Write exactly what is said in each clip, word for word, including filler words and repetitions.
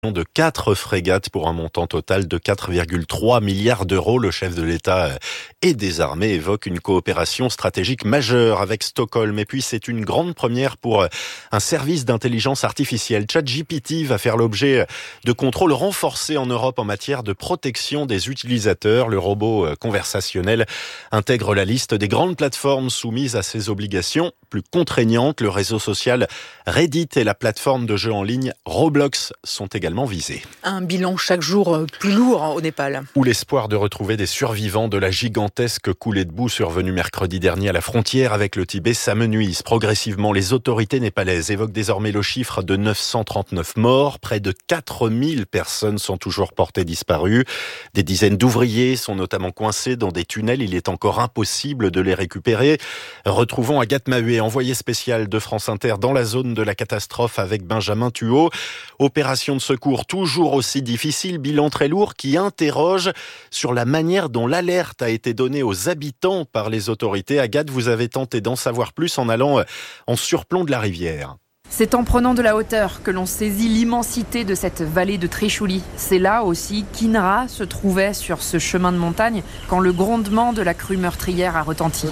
de quatre frégates pour un montant total de quatre virgule trois milliards d'euros. Le chef de l'État et des armées évoque une coopération stratégique majeure avec Stockholm. Et puis c'est une grande première pour un service d'intelligence artificielle. ChatGPT va faire l'objet de contrôles renforcés en Europe en matière de protection des utilisateurs. Le robot conversationnel intègre la liste des grandes plateformes soumises à ces obligations plus contraignantes. Le réseau social Reddit et la plateforme de jeux en ligne Roblox sont également visés. Un bilan chaque jour plus lourd au Népal. Où l'espoir de retrouver des survivants de la gigantesque coulée de boue survenue mercredi dernier à la frontière avec le Tibet s'amenuise progressivement. Les autorités népalaises évoquent désormais le chiffre de neuf cent trente-neuf morts. Près de quatre mille personnes sont toujours portées disparues. Des dizaines d'ouvriers sont notamment coincés dans des tunnels. Il est encore impossible de les récupérer. Retrouvons Agathe Maheuet, envoyée spéciale de France Inter dans la zone de la catastrophe avec Benjamin Thuot. Opération de secours toujours aussi difficile, bilan très lourd qui interroge sur la manière dont l'alerte a été donnée aux habitants par les autorités. Agathe, vous avez tenté d'en savoir plus en allant en surplomb de la rivière. C'est en prenant de la hauteur que l'on saisit l'immensité de cette vallée de Trishuli. C'est là aussi qu'Inra se trouvait sur ce chemin de montagne quand le grondement de la crue meurtrière a retenti.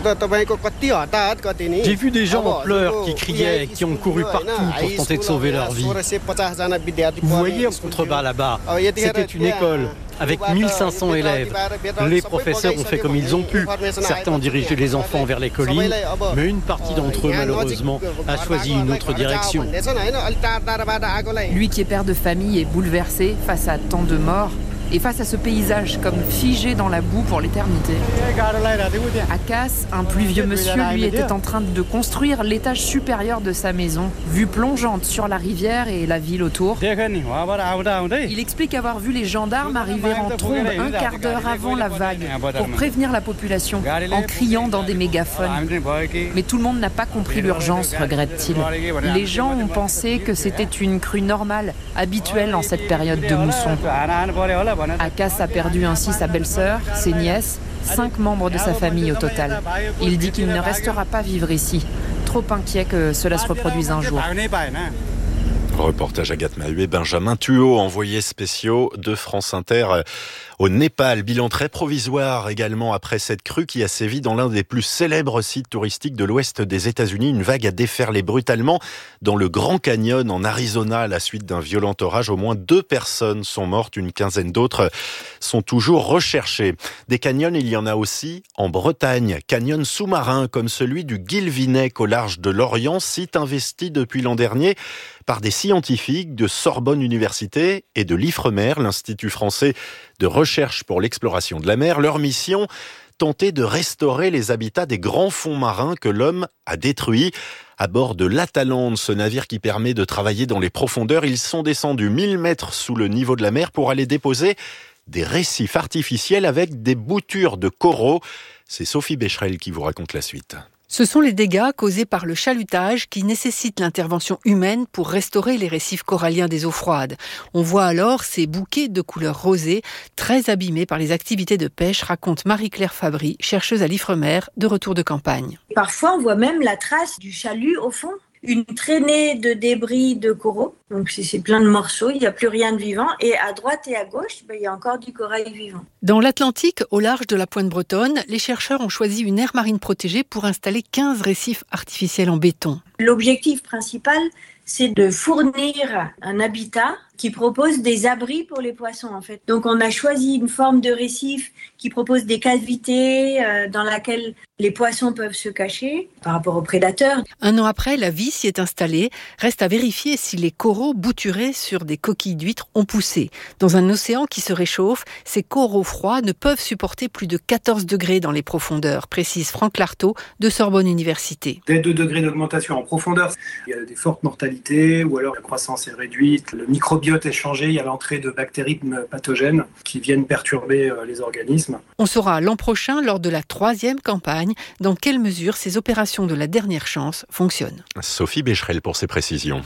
J'ai vu des gens en pleurs qui criaient et qui ont couru partout pour tenter de sauver leur vie. Vous voyez en contrebas là-bas, c'était une école avec mille cinq cents élèves. Les professeurs ont fait comme ils ont pu. Certains ont dirigé les enfants vers les collines, mais une partie d'entre eux, malheureusement, a choisi une autre direction. Lui qui est père de famille est bouleversé face à tant de morts et face à ce paysage comme figé dans la boue pour l'éternité. Akas, un plus vieux monsieur, lui était en train de construire l'étage supérieur de sa maison, vue plongeante sur la rivière et la ville autour. Il explique avoir vu les gendarmes arriver en trombe un quart d'heure avant la vague pour prévenir la population en criant dans des mégaphones. Mais tout le monde n'a pas compris l'urgence, regrette-t-il. Les gens ont pensé que c'était une crue normale, habituelle en cette période de mousson. Akas a perdu ainsi sa belle-sœur, ses nièces, cinq membres de sa famille au total. Il dit qu'il ne restera pas vivre ici, trop inquiet que cela se reproduise un jour. Reportage Agathe Maheuet, Benjamin Thuot, envoyés spéciaux de France Inter au Népal. Bilan très provisoire également après cette crue qui a sévi dans l'un des plus célèbres sites touristiques de l'ouest des États-Unis. Une vague a déferlé brutalement dans le Grand Canyon en Arizona à la suite d'un violent orage. Au moins deux personnes sont mortes, une quinzaine d'autres sont toujours recherchées. Des canyons, il y en a aussi en Bretagne. Canyon sous-marin comme celui du Guilvinec au large de Lorient, site investi depuis l'an dernier par des scientifiques de Sorbonne Université et de l'Ifremer, l'Institut français de recherche pour l'exploration de la mer. Leur mission, tenter de restaurer les habitats des grands fonds marins que l'homme a détruits. À bord de l'Atalante, ce navire qui permet de travailler dans les profondeurs, ils sont descendus mille mètres sous le niveau de la mer pour aller déposer des récifs artificiels avec des boutures de coraux. C'est Sophie Becherel qui vous raconte la suite. Ce sont les dégâts causés par le chalutage qui nécessitent l'intervention humaine pour restaurer les récifs coralliens des eaux froides. On voit alors ces bouquets de couleur rosée, très abîmés par les activités de pêche, raconte Marie-Claire Fabry, chercheuse à l'Ifremer, de retour de campagne. Parfois, on voit même la trace du chalut au fond. Une traînée de débris de coraux, donc c'est plein de morceaux, il n'y a plus rien de vivant, et à droite et à gauche, ben, il y a encore du corail vivant. Dans l'Atlantique, au large de la pointe bretonne, les chercheurs ont choisi une aire marine protégée pour installer quinze récifs artificiels en béton. L'objectif principal, c'est de fournir un habitat qui propose des abris pour les poissons en fait. Donc on a choisi une forme de récif qui propose des cavités euh, dans laquelle les poissons peuvent se cacher par rapport aux prédateurs. Un an après, la vie s'y est installée. Reste à vérifier si les coraux bouturés sur des coquilles d'huîtres ont poussé. Dans un océan qui se réchauffe, ces coraux froids ne peuvent supporter plus de quatorze degrés dans les profondeurs, précise Franck Lartaud de Sorbonne Université. Dès deux degrés d'augmentation en profondeur, il y a des fortes mortalités ou alors la croissance est réduite, le microbiote est changé, il y a l'entrée de bactéries pathogènes qui viennent perturber les organismes. On saura l'an prochain, lors de la troisième campagne, dans quelle mesure ces opérations de la dernière chance fonctionnent. Sophie Becherel pour ses précisions.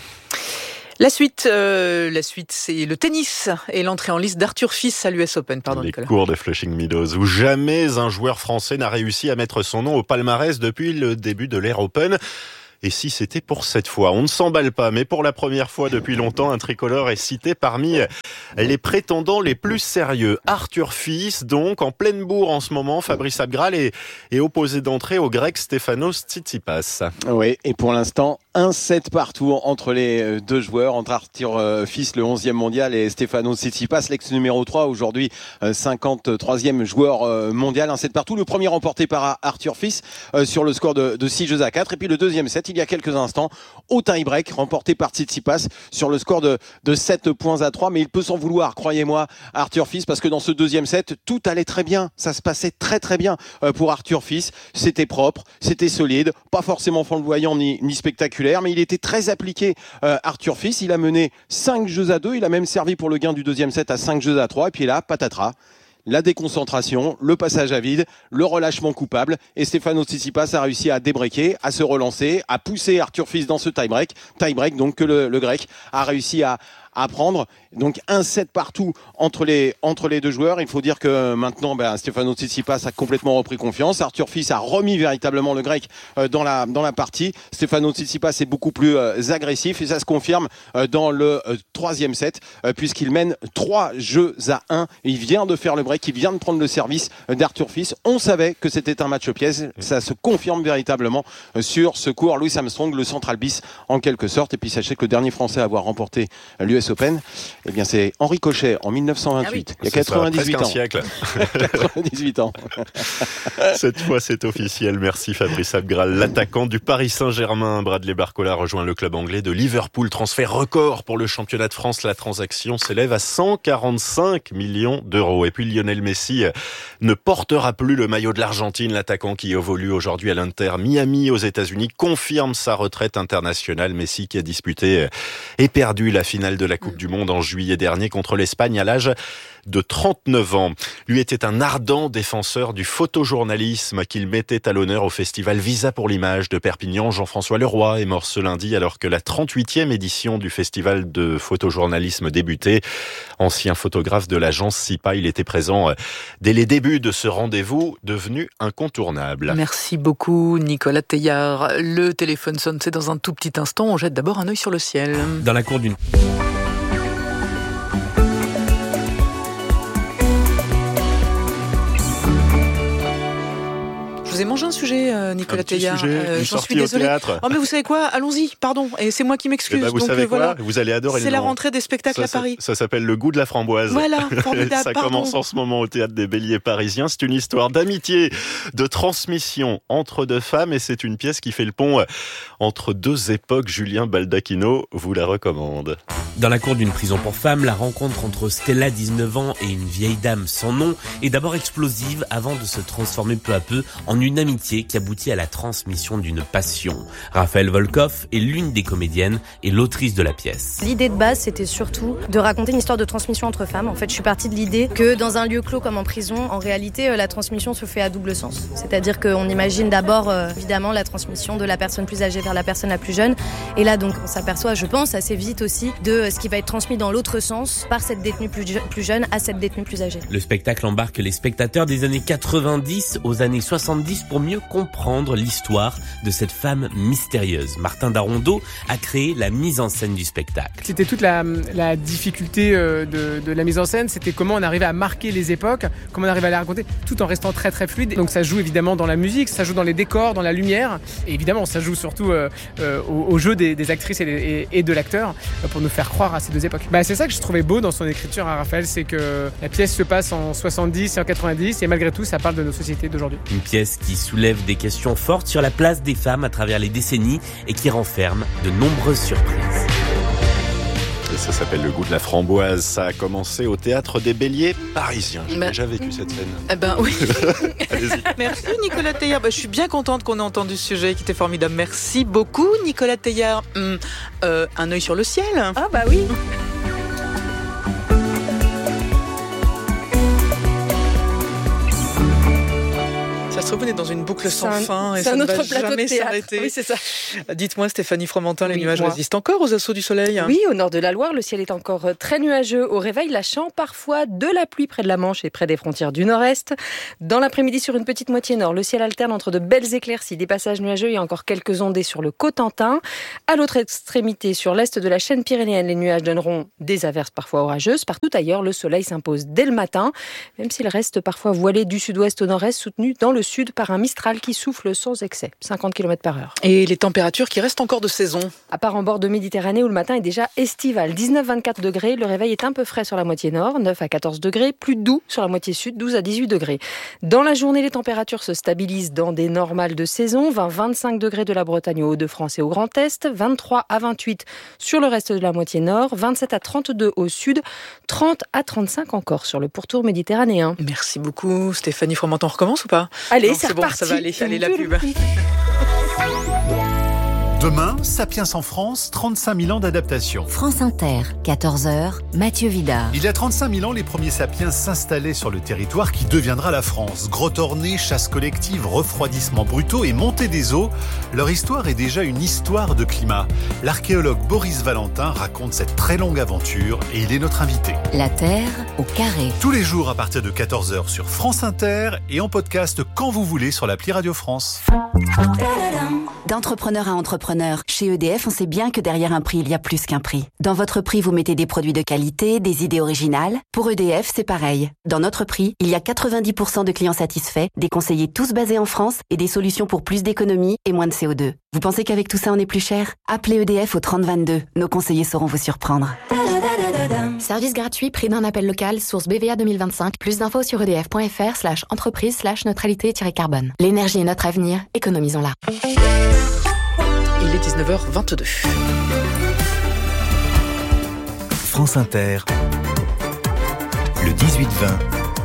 La suite, euh, la suite, c'est le tennis et l'entrée en liste d'Arthur Fils à l'U S Open. Pardon, Les Nicolas. cours de Flushing Meadows, où jamais un joueur français n'a réussi à mettre son nom au palmarès depuis le début de l'ère Open. Et si c'était pour cette fois? On ne s'emballe pas, mais pour la première fois depuis longtemps, un tricolore est cité parmi les prétendants les plus sérieux. Arthur Fils, donc, en pleine bourre en ce moment. Fabrice Abgral est, est opposé d'entrée au grec Stefanos Tsitsipas. Oui, et pour l'instant, un set partout entre les deux joueurs, entre Arthur Fils, le onzième mondial, et Stefanos Tsitsipas, l'ex numéro trois, aujourd'hui cinquante-troisième joueur mondial. Un set partout, le premier remporté par Arthur Fils sur le score de, de six jeux à quatre. Et puis le deuxième set, il y a quelques instants, au tie-break, remporté par Tsitsipas sur le score de, de sept points à trois. Mais il peut s'en vouloir, croyez-moi, Arthur Fils, parce que dans ce deuxième set, tout allait très bien. Ça se passait très très bien pour Arthur Fils. C'était propre, c'était solide, pas forcément flamboyant ni, ni spectaculaire, mais il était très appliqué, euh, Arthur Fils. Il a mené cinq jeux à deux, il a même servi pour le gain du deuxième set à cinq jeux à trois, et puis là, patatras. La déconcentration, le passage à vide, le relâchement coupable, et Stefanos Tsitsipas a réussi à débreaker, à se relancer, à pousser Arthur Fils dans ce tie-break, tie-break donc que le, le grec a réussi à, à prendre. Donc un set partout entre les, entre les deux joueurs. Il faut dire que maintenant, ben, Stefanos Tsitsipas a complètement repris confiance. Arthur Fils a remis véritablement le grec euh, dans la, dans la partie. Stefanos Tsitsipas est beaucoup plus euh, agressif, et ça se confirme euh, dans le euh, troisième set, euh, puisqu'il mène trois jeux à un. Il vient de faire le break, il vient de prendre le service euh, d'Arthur Fils. On savait que c'était un match pièce. Ça se confirme véritablement euh, sur ce court. Louis Armstrong, le central bis en quelque sorte. Et puis sachez que le dernier Français à avoir remporté euh, l'U S Open, eh bien c'est Henri Cochet en dix-neuf cent vingt-huit. Ah oui. Il y a quatre-vingt-dix-huit ans. Siècle. quatre-vingt-dix-huit ans. Cette fois, c'est officiel. Merci Fabrice Abgral. L'attaquant du Paris Saint-Germain, Bradley Barcola, rejoint le club anglais de Liverpool. Transfert record pour le championnat de France. La transaction s'élève à cent quarante-cinq millions d'euros. Et puis Lionel Messi ne portera plus le maillot de l'Argentine. L'attaquant qui évolue aujourd'hui à l'Inter Miami aux États-Unis confirme sa retraite internationale. Messi qui a disputé et perdu la finale de la Coupe du Monde en juillet dernier contre l'Espagne à l'âge de trente-neuf ans. Lui était un ardent défenseur du photojournalisme qu'il mettait à l'honneur au festival Visa pour l'image de Perpignan. Jean-François Leroy est mort ce lundi alors que la trente-huitième édition du festival de photojournalisme débutait. Ancien photographe de l'agence SIPA, il était présent dès les débuts de ce rendez-vous devenu incontournable. Merci beaucoup Nicolas Teillard. Le téléphone sonne, c'est dans un tout petit instant. On jette d'abord un œil sur le ciel. Dans la cour d'une... Je vous ai mangé un sujet, euh, Nicolas un petit Teillard. Sujet, euh, j'en suis désolée. Oh, mais vous savez quoi? Allons-y, pardon. Et c'est moi qui m'excuse. Eh ben, vous Donc, savez euh, quoi voilà. Vous allez adorer C'est le la nom. rentrée des spectacles ça, à Paris. Ça, ça s'appelle Le goût de la framboise. Voilà, formidable. Ça pardon. commence en ce moment au Théâtre des Béliers parisiens. C'est une histoire d'amitié, de transmission entre deux femmes, et c'est une pièce qui fait le pont entre deux époques. Julien Baldacchino vous la recommande. Dans la cour d'une prison pour femmes, la rencontre entre Stella, dix-neuf ans, et une vieille dame sans nom est d'abord explosive avant de se transformer peu à peu en une amitié qui aboutit à la transmission d'une passion. Raphaël Volkov est l'une des comédiennes et l'autrice de la pièce. L'idée de base, c'était surtout de raconter une histoire de transmission entre femmes. En fait, je suis partie de l'idée que dans un lieu clos comme en prison, en réalité, la transmission se fait à double sens. C'est-à-dire qu'on imagine d'abord, euh, évidemment, la transmission de la personne plus âgée vers la personne la plus jeune. Et là, donc, on s'aperçoit, je pense, assez vite aussi de ce qui va être transmis dans l'autre sens par cette détenue plus, je- plus jeune à cette détenue plus âgée. Le spectacle embarque les spectateurs des années quatre-vingt-dix aux années soixante-dix pour mieux comprendre l'histoire de cette femme mystérieuse. Martin Darondeau a créé la mise en scène du spectacle. C'était toute la, la difficulté de, de la mise en scène, c'était comment on arrivait à marquer les époques, comment on arrivait à les raconter, tout en restant très très fluide. Donc ça joue évidemment dans la musique, ça joue dans les décors, dans la lumière, et évidemment ça joue surtout euh, euh, au, au jeu des, des actrices et, des, et, et de l'acteur euh, pour nous faire croire à ces deux époques. Bah, c'est ça que je trouvais beau dans son écriture à Raphaël, c'est que la pièce se passe en soixante-dix et en quatre-vingt-dix, et malgré tout ça parle de nos sociétés d'aujourd'hui. Une pièce qui soulève des questions fortes sur la place des femmes à travers les décennies et qui renferme de nombreuses surprises. Et ça s'appelle Le goût de la framboise. Ça a commencé au Théâtre des Béliers parisiens. J'ai Bah, déjà vécu cette scène. Eh ben oui. Allez-y. Merci Nicolas Teillard. Bah, je suis bien contente qu'on ait entendu ce sujet qui était formidable. Merci beaucoup Nicolas Teillard. Hum, euh, un œil sur le ciel. Ah bah oui. Ça se morceau, vous êtes dans une boucle sans C'est un- fin et c'est ça un ne autre va plateau de jamais théâtre. s'arrêter. Oui, c'est ça. Dites-moi Stéphanie Fromentin, les Oui, nuages moi. résistent encore aux assauts du soleil? Oui, au nord de la Loire, le ciel est encore très nuageux. Au réveil, lâchant parfois de la pluie près de la Manche et près des frontières du nord-est. Dans l'après-midi, sur une petite moitié nord, le ciel alterne entre de belles éclaircies, des passages nuageux et encore quelques ondées sur le Cotentin. À l'autre extrémité, sur l'est de la chaîne pyrénéenne, les nuages donneront des averses parfois orageuses. Partout ailleurs, le soleil s'impose dès le matin, même s'il reste parfois voilé du sud-ouest au nord-est, soutenu dans le sud par un Mistral qui souffle sans excès, cinquante kilomètres par heure. Et les températures qui restent encore de saison? À part en bord de Méditerranée où le matin est déjà estival, dix-neuf à vingt-quatre degrés, le réveil est un peu frais sur la moitié nord, neuf à quatorze degrés, plus doux sur la moitié sud, douze à dix-huit degrés. Dans la journée, les températures se stabilisent dans des normales de saison, vingt à vingt-cinq degrés de la Bretagne aux Hauts-de-France et au Grand Est, vingt-trois à vingt-huit sur le reste de la moitié nord, vingt-sept à trente-deux au sud, trente à trente-cinq encore sur le pourtour méditerranéen. Merci beaucoup Stéphanie Fromentin, on recommence ou pas? Allez, Non, c'est c'est bon, reparti. ça va aller, allez la pub. Demain, Sapiens en France, trente-cinq mille ans d'adaptation. France Inter, quatorze heures, Mathieu Vidard. Il y a trente-cinq mille ans, les premiers sapiens s'installaient sur le territoire qui deviendra la France. Grottes ornées, chasse collective, refroidissements brutaux et montée des eaux. Leur histoire est déjà une histoire de climat. L'archéologue Boris Valentin raconte cette très longue aventure et il est notre invité. La Terre au carré. Tous les jours à partir de quatorze heures sur France Inter et en podcast quand vous voulez sur l'appli Radio France. D'entrepreneur à entrepreneur, chez E D F, on sait bien que derrière un prix, il y a plus qu'un prix. Dans votre prix, vous mettez des produits de qualité, des idées originales. Pour E D F, c'est pareil. Dans notre prix, il y a quatre-vingt-dix pour cent de clients satisfaits, des conseillers tous basés en France et des solutions pour plus d'économie et moins de C O deux. Vous pensez qu'avec tout ça, on est plus cher? Appelez E D F au trente vingt-deux. Nos conseillers sauront vous surprendre. Service gratuit, prix d'un appel local, source B V A deux mille vingt-cinq. Plus d'infos sur edf.fr slash entreprise slash neutralité-carbone. L'énergie est notre avenir, économisons-la. Il est dix-neuf heures vingt-deux. France Inter, le dix-huit vingt,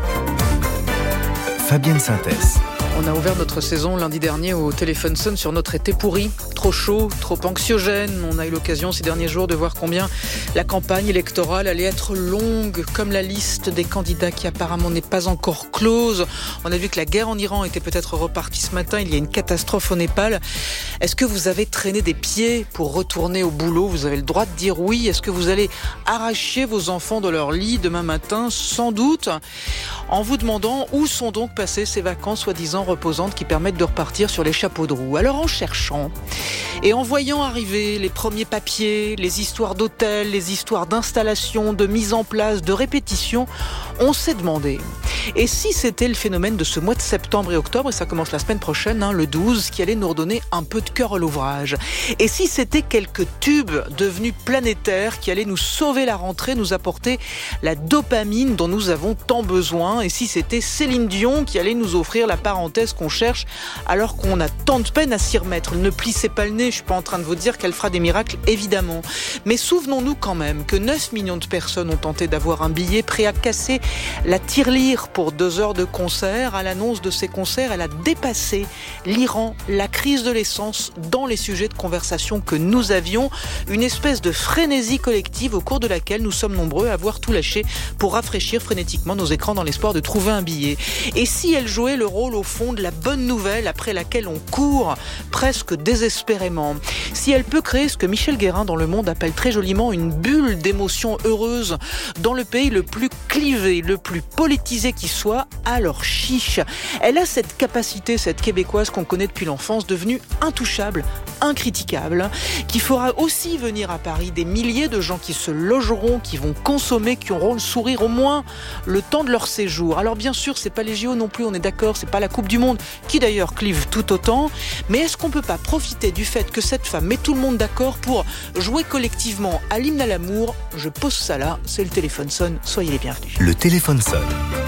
Fabienne Synthèse. On a ouvert notre saison lundi dernier au téléphone sonne sur notre été pourri. Trop chaud, trop anxiogène. On a eu l'occasion ces derniers jours de voir combien la campagne électorale allait être longue, comme la liste des candidats qui apparemment n'est pas encore close. On a vu que la guerre en Iran était peut-être repartie ce matin. Il y a une catastrophe au Népal. Est-ce que vous avez traîné des pieds pour retourner au boulot? Vous avez le droit de dire oui. Est-ce que vous allez arracher vos enfants de leur lit demain matin? Sans doute. En vous demandant où sont donc passées ces vacances soi-disant reposantes qui permettent de repartir sur les chapeaux de roue. Alors en cherchant et en voyant arriver les premiers papiers, les histoires d'hôtels, les histoires d'installation, de mise en place, de répétition, on s'est demandé, et si c'était le phénomène de ce mois de septembre et octobre, et ça commence la semaine prochaine, hein, le douze, qui allait nous redonner un peu de cœur à l'ouvrage, et si c'était quelques tubes devenus planétaires qui allaient nous sauver la rentrée, nous apporter la dopamine dont nous avons tant besoin, et si c'était Céline Dion qui allait nous offrir la parenthèse qu'on cherche alors qu'on a tant de peine à s'y remettre. Ne plissez pas le nez, je suis pas en train de vous dire qu'elle fera des miracles, évidemment. Mais souvenons-nous quand même que neuf millions de personnes ont tenté d'avoir un billet prêt à casser la tirelire pour deux heures de concert. À l'annonce de ces concerts, elle a dépassé l'Iran, la crise de l'essence dans les sujets de conversation que nous avions. Une espèce de frénésie collective au cours de laquelle nous sommes nombreux à avoir tout lâché pour rafraîchir frénétiquement nos écrans dans l'espoir de trouver un billet. Et si elle jouait le rôle au fond de la bonne nouvelle après laquelle on court presque désespérément, si elle peut créer ce que Michel Guérin dans Le Monde appelle très joliment une bulle d'émotions heureuses dans le pays le plus clivé, le plus politisé qui soit, alors chiche. Elle a cette capacité, cette québécoise qu'on connaît depuis l'enfance, devenue intouchable, incriticable, qui fera aussi venir à Paris des milliers de gens qui se logeront, qui vont consommer, qui auront le sourire au moins le temps de leur séjour. Alors bien sûr, c'est pas les J O non plus, on est d'accord, c'est pas la Coupe du Monde, qui d'ailleurs clive tout autant, mais est-ce qu'on peut pas profiter du fait que cette femme met tout le monde d'accord pour jouer collectivement à l'hymne à l'amour? Je pose ça là, c'est le téléphone sonne, soyez les bienvenus. Le téléphone sonne.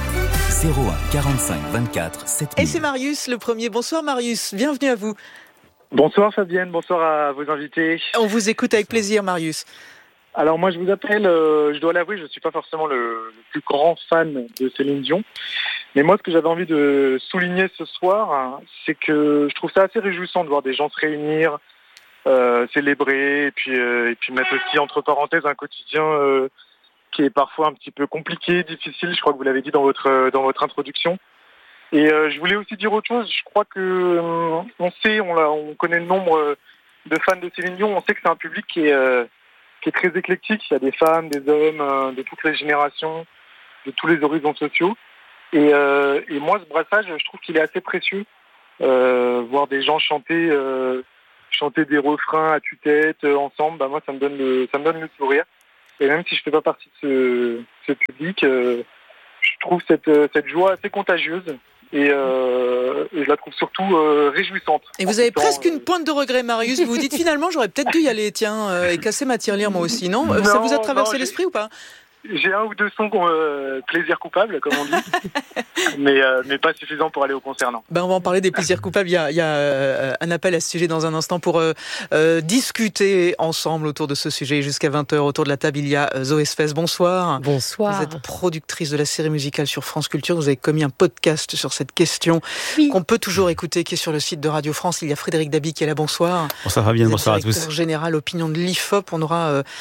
zéro un quarante-cinq vingt-quatre sept mille. Et c'est Marius le premier. Bonsoir Marius, bienvenue à vous. Bonsoir Fabienne, bonsoir à vos invités. On vous écoute avec plaisir Marius. Alors moi je vous appelle, euh, je dois l'avouer, je ne suis pas forcément le, le plus grand fan de Céline Dion. Mais moi ce que j'avais envie de souligner ce soir, hein, c'est que je trouve ça assez réjouissant de voir des gens se réunir, euh, célébrer, et puis, euh, et puis mettre aussi entre parenthèses un quotidien euh, qui est parfois un petit peu compliqué, difficile, je crois que vous l'avez dit dans votre, dans votre introduction. Et euh, je voulais aussi dire autre chose. Je crois que euh, on sait, on, l'a, on connaît le nombre euh, de fans de Céline Dion. On sait que c'est un public qui est, euh, qui est très éclectique. Il y a des femmes, des hommes, euh, de toutes les générations, de tous les horizons sociaux. Et, euh, et moi, ce brassage, je trouve qu'il est assez précieux. Euh, voir des gens chanter, euh, chanter des refrains à tue-tête euh, ensemble, bah moi, ça me donne le, ça me donne le sourire. Et même si je fais pas partie de ce, ce public, euh, je trouve cette, cette joie assez contagieuse. Et, euh, et je la trouve surtout euh, réjouissante. Et vous avez presque euh... une pointe de regret, Marius. Vous vous dites finalement, j'aurais peut-être dû y aller, tiens, euh, et casser ma tirelire moi aussi, non, non Ça vous a traversé non, l'esprit ou pas? J'ai un ou deux sons euh, plaisir coupable, comme on dit, mais, euh, mais pas suffisant pour aller au concert, non. Ben, on va en parler des plaisirs coupables. Il y a, il y a euh, un appel à ce sujet dans un instant pour euh, euh, discuter ensemble autour de ce sujet. Jusqu'à vingt heures, autour de la table, il y a euh, Zoé Sfez. Bonsoir. Bonsoir. Vous êtes productrice de la série musicale sur France Culture. Vous avez commis un podcast sur cette question oui. qu'on peut toujours écouter, qui est sur le site de Radio France. Il y a Frédéric Dabi qui est là. Bonsoir. Bonsoir Fabienne, bonsoir à tous. Directeur général opinion de l'I F O P. On aura euh,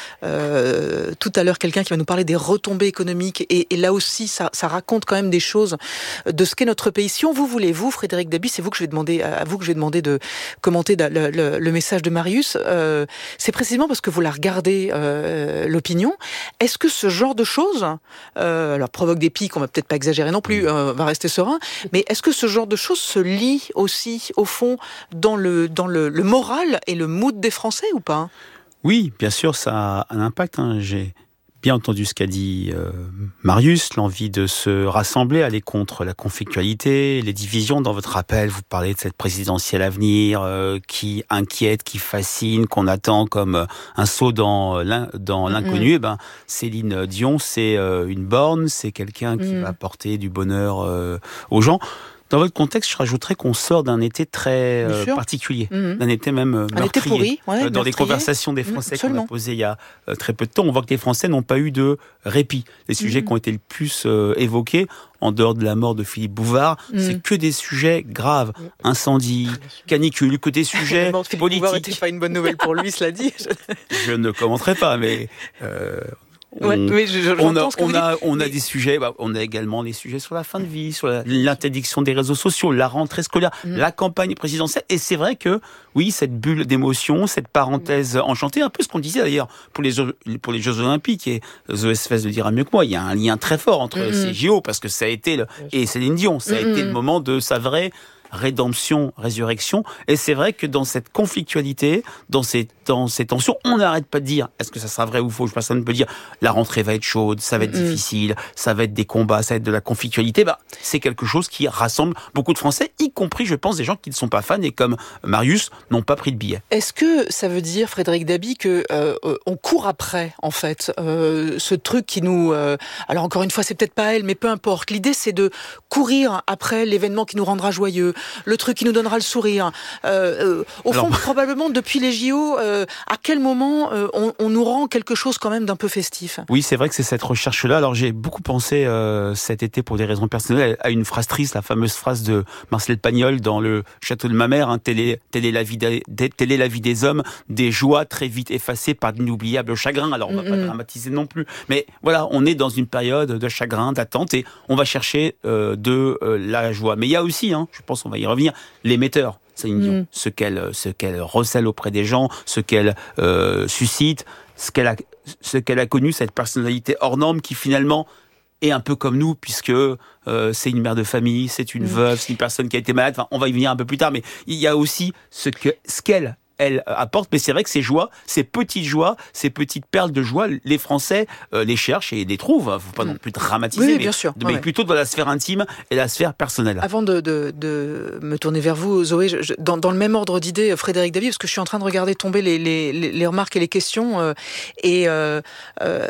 euh, tout à l'heure quelqu'un qui va nous parler des retombées économiques. Et, et là aussi, ça, ça raconte quand même des choses de ce qu'est notre pays. Si on vous voulez, vous, Frédéric Dabi, c'est vous que je vais demander, à vous que je vais demander de commenter le, le, le message de Marius. Euh, c'est précisément parce que vous la regardez, euh, l'opinion. Est-ce que ce genre de choses, euh, alors provoque des pics, on va peut-être pas exagérer non plus, euh, on va rester serein, mais est-ce que ce genre de choses se lie aussi, au fond, dans le, dans le, le moral et le mood des Français ou pas? Oui, bien sûr, ça a un impact. Hein. J'ai bien entendu ce qu'a dit euh, Marius, l'envie de se rassembler, aller contre la conflictualité, les divisions. Dans votre appel, vous parlez de cette présidentielle à venir euh, qui inquiète, qui fascine, qu'on attend comme un saut dans, l'in- dans l'inconnu. Mm-hmm. Eh ben, Céline Dion, c'est euh, une borne, c'est quelqu'un qui mm-hmm. va apporter du bonheur euh, aux gens. Dans votre contexte, je rajouterais qu'on sort d'un été très euh, particulier, mmh. d'un été même euh, meurtrier. Un été pourri, ouais, euh, dans les conversations des Français mmh, qu'on a posées il y a euh, très peu de temps, on voit que les Français n'ont pas eu de répit. Les sujets mmh. qui ont été le plus euh, évoqués, en dehors de la mort de Philippe Bouvard, mmh. c'est que des sujets graves, incendie, canicule, que des sujets politiques. Philippe Bouvard n'était pas une bonne nouvelle pour lui, cela dit. Je ne commenterai pas, mais... Euh, On, ouais, oui, je, je, on, a, on, a, on a des sujets, bah, on a également des sujets sur la fin de vie, sur la, l'interdiction des réseaux sociaux, la rentrée scolaire, mmh. la campagne présidentielle. Et c'est vrai que, oui, cette bulle d'émotion, cette parenthèse mmh. enchantée, un peu ce qu'on disait d'ailleurs pour les, pour les Jeux Olympiques, et Zoé Sfez le dira mieux que moi, il y a un lien très fort entre mmh. ces J O, parce que ça a été, le, et Céline Dion, ça a mmh. été le moment de sa vraie rédemption, résurrection. Et c'est vrai que dans cette conflictualité, dans ces, dans ces tensions, on n'arrête pas de dire, est-ce que ça sera vrai ou faux? Personne ne peut dire, la rentrée va être chaude, ça va être mmh. difficile, ça va être des combats, ça va être de la conflictualité. Bah, c'est quelque chose qui rassemble beaucoup de Français, y compris, je pense, des gens qui ne sont pas fans et comme Marius, n'ont pas pris de billets. Est-ce que ça veut dire, Frédéric Dabi, que euh, on court après, en fait, euh, ce truc qui nous... Euh, alors encore une fois, c'est peut-être pas elle, mais peu importe. L'idée, c'est de courir après l'événement qui nous rendra joyeux, le truc qui nous donnera le sourire. Euh, euh, au Alors... fond, probablement, depuis les J O, euh, à quel moment euh, on, on nous rend quelque chose quand même d'un peu festif? Oui, c'est vrai que c'est cette recherche-là. Alors j'ai beaucoup pensé euh, cet été, pour des raisons personnelles, à une phrase triste, la fameuse phrase de Marcel Pagnol dans Le Château de ma mère, hein, telle est, telle est la vie des, telle est la vie des hommes, des joies très vite effacées par d'inoubliables chagrins. Alors on va mm-hmm. pas dramatiser non plus, mais voilà, on est dans une période de chagrin, d'attente, et on va chercher euh, de euh, la joie. Mais il y a aussi, hein, je pense, on va y revenir, l'émetteur. Céline Dion, mmh. ce qu'elle, ce qu'elle recèle auprès des gens, ce qu'elle euh, suscite, ce qu'elle a, ce qu'elle a connu, cette personnalité hors norme qui finalement est un peu comme nous, puisque euh, c'est une mère de famille, c'est une mmh. veuve, c'est une personne qui a été malade. Enfin, on va y venir un peu plus tard, mais il y a aussi ce que, ce qu'elle elle apporte, mais c'est vrai que ces joies, ces petites joies, ces petites perles de joie, les Français euh, les cherchent et les trouvent. Il ne faut pas non plus dramatiser, oui, mais, bien sûr. mais ouais. plutôt dans la sphère intime et la sphère personnelle. Avant de, de, de me tourner vers vous, Zoé, je, dans, dans le même ordre d'idée, Frédéric Dabi, parce que je suis en train de regarder tomber les, les, les remarques et les questions, euh, et euh, euh,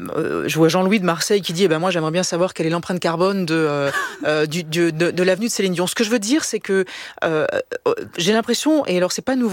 je vois Jean-Louis de Marseille qui dit eh ben moi j'aimerais bien savoir quelle est l'empreinte carbone de, euh, euh, du, de, de, de l'avenue de Céline Dion. Ce que je veux dire, c'est que euh, j'ai l'impression, et alors c'est pas nouveau, mais qu'on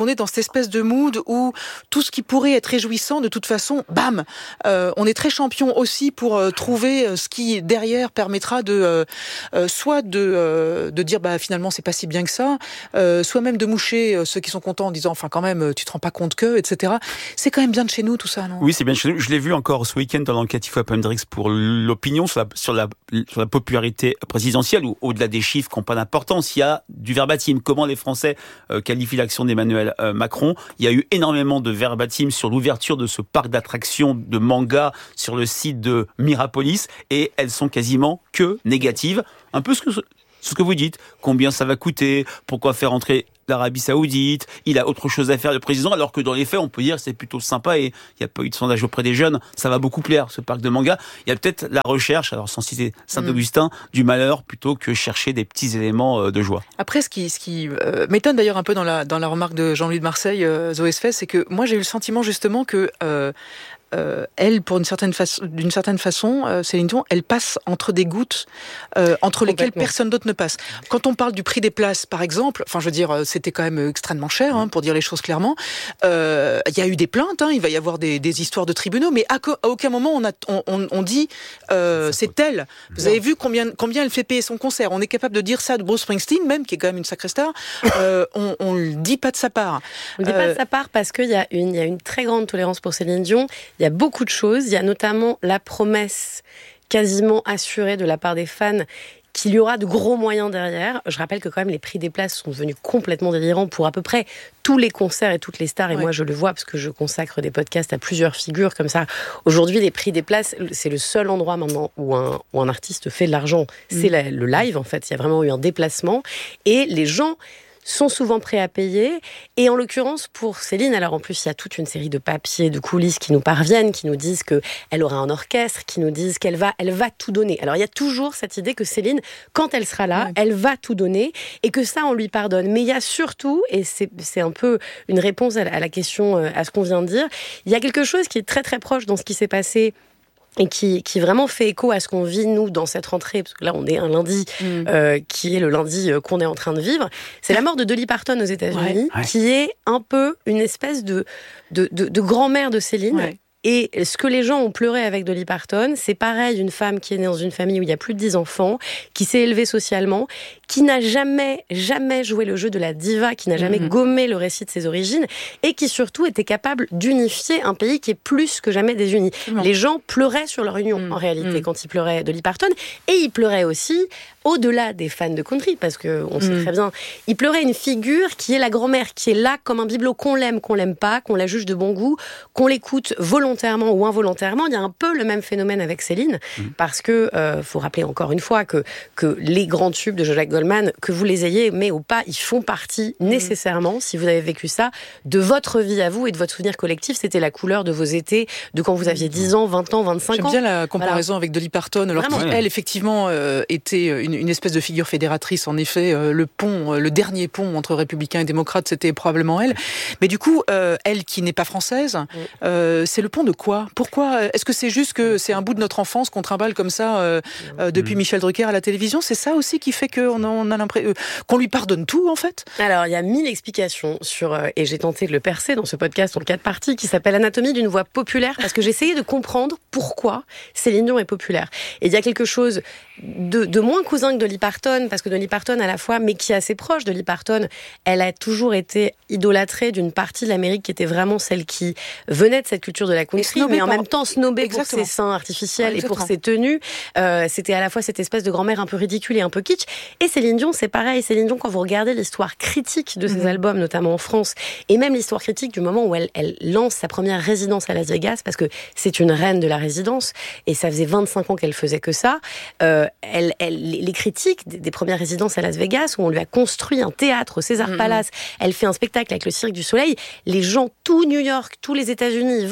on est dans cette espèce de mood où tout ce qui pourrait être réjouissant, de toute façon, bam, euh, on est très champion aussi pour euh, trouver ce qui derrière permettra de euh, euh, soit de euh, de dire bah finalement c'est pas si bien que ça, euh, soit même de moucher euh, ceux qui sont contents en disant enfin quand même tu te rends pas compte que, et cetera. C'est quand même bien de chez nous tout ça, non? Oui, c'est bien de chez nous. Je l'ai vu encore ce week-end dans l'enquête I F O A P pour l'opinion sur la, sur la sur la popularité présidentielle, ou au-delà des chiffres qui n'ont pas d'importance, il y a du verbatim. Comment les Français euh, qualifient l'action d'Emmanuel euh, Macron? Il y a eu énormément de verbatim sur l'ouverture de ce parc d'attractions de manga sur le site de Mirapolis, et elles sont quasiment que négatives. Un peu ce que ce que vous dites. Combien ça va coûter? Pourquoi faire entrer l'Arabie Saoudite? Il a autre chose à faire, le président, alors que dans les faits, on peut dire que c'est plutôt sympa, et il n'y a pas eu de sondage auprès des jeunes. Ça va beaucoup plaire, ce parc de manga. Il y a peut-être la recherche, alors sans citer Saint-Augustin, mmh. du malheur, plutôt que chercher des petits éléments de joie. Après, ce qui, ce qui euh, m'étonne d'ailleurs un peu dans la, dans la remarque de Jean-Louis de Marseille, euh, Zoé Sfez, c'est que moi j'ai eu le sentiment justement que euh, Euh, elle, pour une certaine façon, d'une certaine façon, euh, Céline Dion, elle passe entre des gouttes, euh, entre lesquelles personne d'autre ne passe. Quand on parle du prix des places, par exemple, enfin, je veux dire, c'était quand même extrêmement cher, hein, pour dire les choses clairement. Euh, il y a eu des plaintes, hein, il va y avoir des, des histoires de tribunaux, mais à, à aucun moment on, a, on, on, on dit euh, c'est elle. Vous avez vu combien, combien elle fait payer son concert. On est capable de dire ça de Bruce Springsteen, même, qui est quand même une sacrée star. Euh, on ne le dit pas de sa part. On ne dit pas de sa part parce qu'il y a une, il y a une très grande tolérance pour Céline Dion. Il y a beaucoup de choses. Il y a notamment la promesse quasiment assurée de la part des fans qu'il y aura de gros moyens derrière. Je rappelle que quand même les prix des places sont devenus complètement délirants pour à peu près tous les concerts et toutes les stars. Et ouais. moi, je le vois parce que je consacre des podcasts à plusieurs figures comme ça. Aujourd'hui, les prix des places, c'est le seul endroit maintenant où un, où un artiste fait de l'argent. C'est mmh. la, le live, en fait. Il y a vraiment eu un déplacement. Et les gens sont souvent prêts à payer. Et en l'occurrence, pour Céline, alors en plus, il y a toute une série de papiers, de coulisses qui nous parviennent, qui nous disent qu'elle aura un orchestre, qui nous disent qu'elle va, elle va tout donner. Alors, il y a toujours cette idée que Céline, quand elle sera là, ouais. elle va tout donner et que ça, on lui pardonne. Mais il y a surtout, et c'est, c'est un peu une réponse à la, à la question, à ce qu'on vient de dire, il y a quelque chose qui est très, très proche dans ce qui s'est passé et qui, qui vraiment fait écho à ce qu'on vit, nous, dans cette rentrée, parce que là, on est un lundi, mmh. euh, qui est le lundi euh, qu'on est en train de vivre. C'est la mort de Dolly Parton aux États-Unis, ouais, ouais. qui est un peu une espèce de, de, de, de grand-mère de Céline. Ouais. Et ce que les gens ont pleuré avec Dolly Parton, c'est pareil, une femme qui est née dans une famille où il y a plus de dix enfants, qui s'est élevée socialement, qui n'a jamais, jamais joué le jeu de la diva, qui n'a jamais mmh. gommé le récit de ses origines, et qui surtout était capable d'unifier un pays qui est plus que jamais désuni. Mmh. Les gens pleuraient sur leur union, mmh. en réalité, mmh. quand ils pleuraient Dolly Parton, et ils pleuraient aussi, au-delà des fans de country, parce qu'on sait mmh. très bien, ils pleuraient une figure qui est la grand-mère, qui est là comme un bibelot, qu'on l'aime, qu'on l'aime pas, qu'on la juge de bon goût, qu'on l'écoute volontairement ou involontairement. Il y a un peu le même phénomène avec Céline, mmh. parce que euh, faut rappeler encore une fois que, que les grands tubes de Jean-Jacques Goldman, que vous les ayez aimés ou pas, ils font partie mmh. nécessairement, si vous avez vécu ça, de votre vie à vous et de votre souvenir collectif. C'était la couleur de vos étés, de quand vous aviez dix ans, vingt ans, vingt-cinq J'aime ans. J'aime bien la comparaison voilà. avec Dolly Parton, alors Vraiment. qu'elle, effectivement, euh, était une, une espèce de figure fédératrice. En effet, euh, le pont, euh, le dernier pont entre républicains et démocrates, c'était probablement elle. Mais du coup, euh, elle qui n'est pas française, mmh. euh, c'est le pont de quoi ? Pourquoi ? Est-ce que c'est juste que c'est un bout de notre enfance qu'on trimballe comme ça euh, euh, depuis mmh. Michel Drucker à la télévision ? C'est ça aussi qui fait qu'on a, on a l'impression euh, qu'on lui pardonne tout, en fait ? Alors, il y a mille explications sur, euh, et j'ai tenté de le percer dans ce podcast en quatre parties qui s'appelle Anatomie d'une voix populaire, parce que j'ai essayé de comprendre pourquoi Céline Dion est populaire. Et il y a quelque chose de, de moins cousin que Dolly Parton, parce que Dolly Parton, à la fois, mais qui est assez proche de Dolly Parton, elle a toujours été idolâtrée d'une partie de l'Amérique qui était vraiment celle qui venait de cette culture de la country, mais en même temps snobée Exactement. pour ses seins artificiels ouais, et pour ses tenues. Euh, c'était à la fois cette espèce de grand-mère un peu ridicule et un peu kitsch. Et Céline Dion, c'est pareil. Céline Dion, quand vous regardez l'histoire critique de ses mmh. albums, notamment en France, et même l'histoire critique du moment où elle, elle lance sa première résidence à Las Vegas, parce que c'est une reine de la résidence, et ça faisait vingt-cinq ans qu'elle faisait que ça, euh, elle, elle, les critiques des, des premières résidences à Las Vegas, où on lui a construit un théâtre au César mmh. Palace, elle fait un spectacle avec le Cirque du Soleil, les gens, tout New York, tous les États-Unis, vont et disent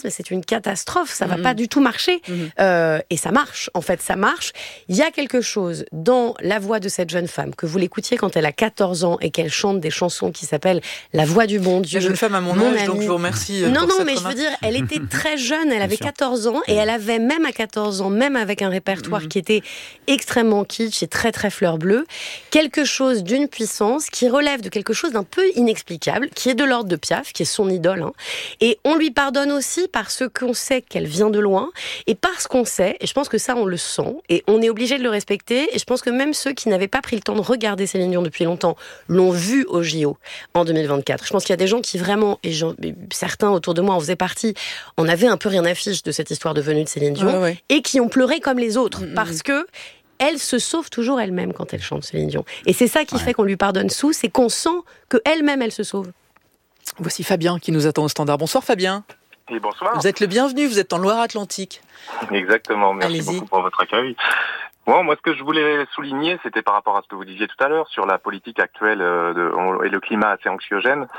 mais c'est une catastrophe, ça va mmh. pas du tout marcher. Mmh. Euh, et ça marche, en fait, ça marche. Il y a quelque chose dans la voix de cette jeune femme, que vous l'écoutiez quand elle a quatorze ans et qu'elle chante des chansons qui s'appellent La voix du bon Dieu. La jeune femme à mon, mon âge, ami. Donc je vous remercie. Non, pour non, cette mais remarque. je veux dire, elle était très jeune, elle avait quatorze ans, et elle avait même à quatorze ans, même avec un répertoire mmh. qui était extrêmement kitsch et très très fleur bleue, quelque chose d'une puissance qui relève de quelque chose d'un peu inexplicable, qui est de l'ordre de Piaf, qui est son idole. Hein. Et on lui pardonne aussi parce qu'on sait qu'elle vient de loin, et parce qu'on sait, et je pense que ça on le sent, et on est obligé de le respecter, et je pense que même ceux qui n'avaient pas pris le temps de regarder Céline Dion depuis longtemps l'ont vue au J O en deux mille vingt-quatre. Je pense qu'il y a des gens qui vraiment, et certains autour de moi en faisaient partie, on avait un peu rien à fiche de cette histoire de venue de Céline Dion, ouais, ouais. et qui ont pleuré comme les autres, mmh, parce mmh. que elle se sauve toujours elle-même quand elle chante Céline Dion. Et c'est ça qui ouais. fait qu'on lui pardonne sous, c'est qu'on sent qu'elle-même, elle se sauve. Voici Fabien qui nous attend au standard. Bonsoir Fabien. Et bonsoir. Vous êtes le bienvenu, vous êtes en Loire-Atlantique. Exactement, merci Allez-y. beaucoup pour votre accueil. Bon, moi, ce que je voulais souligner, c'était par rapport à ce que vous disiez tout à l'heure sur la politique actuelle euh, de, et le climat assez anxiogène.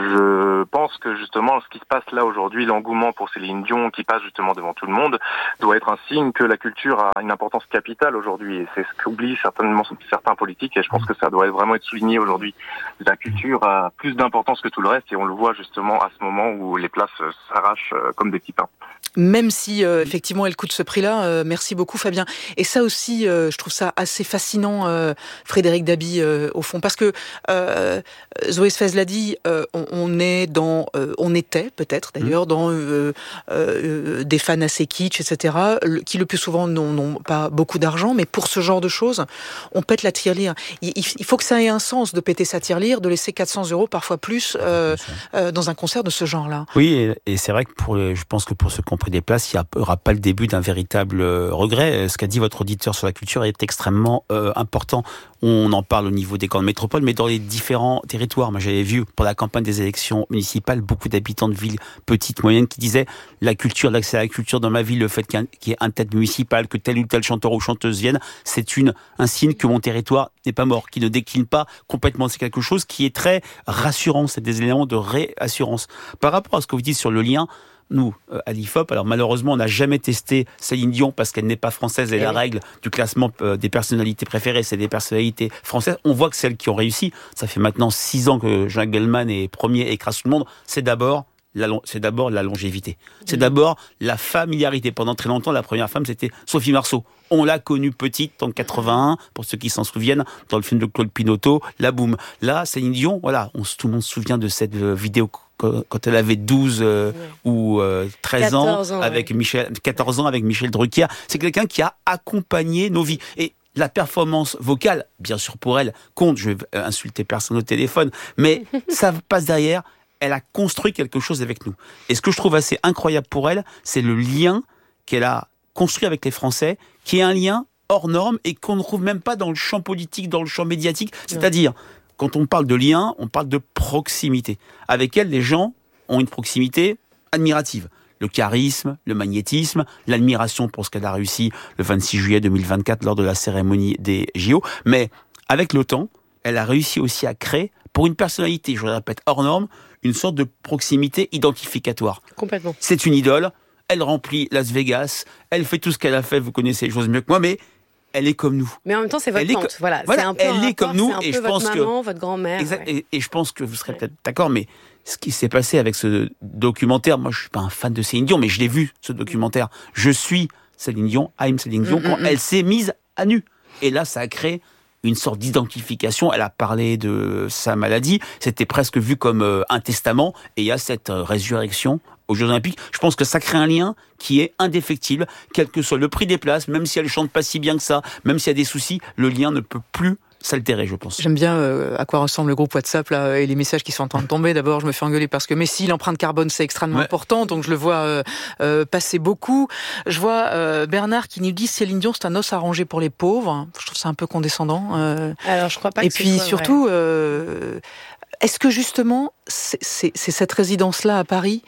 Je pense que justement, ce qui se passe là aujourd'hui, l'engouement pour Céline Dion qui passe justement devant tout le monde, doit être un signe que la culture a une importance capitale aujourd'hui. Et c'est ce qu'oublient certainement certains politiques. Et je pense que ça doit vraiment être souligné aujourd'hui. La culture a plus d'importance que tout le reste, et on le voit justement à ce moment où les places s'arrachent comme des petits pains. Même si euh, effectivement elle coûte ce prix-là, euh, merci beaucoup Fabien. Et ça aussi, euh, je trouve ça assez fascinant, euh, Frédéric Dabi, euh, au fond, parce que euh, Zoé Sfez l'a dit, euh, on, on est dans, euh, on était peut-être d'ailleurs mmh. dans euh, euh, des fans assez kitsch, et cetera, qui le plus souvent n'ont, n'ont pas beaucoup d'argent, mais pour ce genre de choses, on pète la tirelire. Il, il faut que ça ait un sens de péter sa tirelire, de laisser quatre cents euros, parfois plus, euh, euh, dans un concert de ce genre-là. Oui, et, et c'est vrai que pour, les, je pense que pour ceux qui ont pris des places, il n'y aura pas le début d'un véritable regret. Ce qu'a dit votre auditeur sur la culture est extrêmement euh, important. On en parle au niveau des grandes métropoles, mais dans les différents territoires. Moi, j'avais vu pour la campagne des élections municipales beaucoup d'habitants de villes petites, moyennes, qui disaient la culture, l'accès à la culture dans ma ville, le fait qu'il y ait un tête municipal, que tel ou tel chanteur ou chanteuse vienne, c'est une un signe que mon territoire n'est pas mort, qui ne décline pas complètement. C'est quelque chose qui est très rassurant. C'est des éléments de réassurance. Par rapport à ce que vous dites sur le lien, nous, à l'I F O P, alors malheureusement, on n'a jamais testé Céline Dion parce qu'elle n'est pas française et et la oui. règle du classement des personnalités préférées, c'est des personnalités françaises. On voit que celles qui ont réussi, ça fait maintenant six ans que Jean Gelman est premier et écrase tout le monde, c'est d'abord la, c'est d'abord la longévité. C'est mmh. d'abord la familiarité. Pendant très longtemps, la première femme, c'était Sophie Marceau. On l'a connue petite en quatre-vingt-un, pour ceux qui s'en souviennent, dans le film de Claude Pinoteau, La Boum. Là, Céline Dion, voilà, on, tout le monde se souvient de cette vidéo quand elle avait douze euh, ouais. ou euh, treize ans, ans avec ouais. Michel, quatorze ans avec Michel Drucker. C'est quelqu'un qui a accompagné nos vies. Et la performance vocale, bien sûr pour elle, compte. Je vais insulter personne au téléphone, mais ça passe derrière. Elle a construit quelque chose avec nous. Et ce que je trouve assez incroyable pour elle, c'est le lien qu'elle a construit avec les Français, qui est un lien hors norme et qu'on ne trouve même pas dans le champ politique, dans le champ médiatique. C'est-à-dire, quand on parle de lien, on parle de proximité. Avec elle, les gens ont une proximité admirative. Le charisme, le magnétisme, l'admiration pour ce qu'elle a réussi le vingt-six juillet deux mille vingt-quatre lors de la cérémonie des J O. Mais avec le temps, elle a réussi aussi à créer, pour une personnalité, je le répète, hors norme, une sorte de proximité identificatoire. Complètement. C'est une idole, elle remplit Las Vegas, elle fait tout ce qu'elle a fait, vous connaissez les choses mieux que moi, mais elle est comme nous. Mais en même temps, c'est votre elle tante. Co- voilà, voilà, c'est un peu elle un est rapport, comme nous, c'est un et peu je pense votre que maman, votre grand-mère. Exact, ouais. et, et je pense que vous serez ouais. peut-être d'accord, mais ce qui s'est passé avec ce documentaire, moi, je suis pas un fan de Céline Dion, mais je l'ai vu ce documentaire. Je suis Céline Dion, I'm Céline Dion, mmh, quand mmh. elle s'est mise à nu. Et là, ça a créé une sorte d'identification. Elle a parlé de sa maladie. C'était presque vu comme euh, un testament. Et il y a cette euh, résurrection aux Jeux Olympiques. Je pense que ça crée un lien qui est indéfectible, quel que soit le prix des places, même si elle chante pas si bien que ça, même s'il y a des soucis, le lien ne peut plus s'altérer, je pense. J'aime bien euh, à quoi ressemble le groupe WhatsApp là, et les messages qui sont en train de tomber. D'abord, je me fais engueuler parce que mais si, l'empreinte carbone, c'est extrêmement ouais. important, donc je le vois euh, euh, passer beaucoup. Je vois euh, Bernard qui nous dit Céline Dion, c'est un os arrangé pour les pauvres. Je trouve ça un peu condescendant. Euh, Alors, je crois pas. Et que puis soit, surtout, ouais. euh, est-ce que justement, c'est, c'est, c'est cette résidence-là à Paris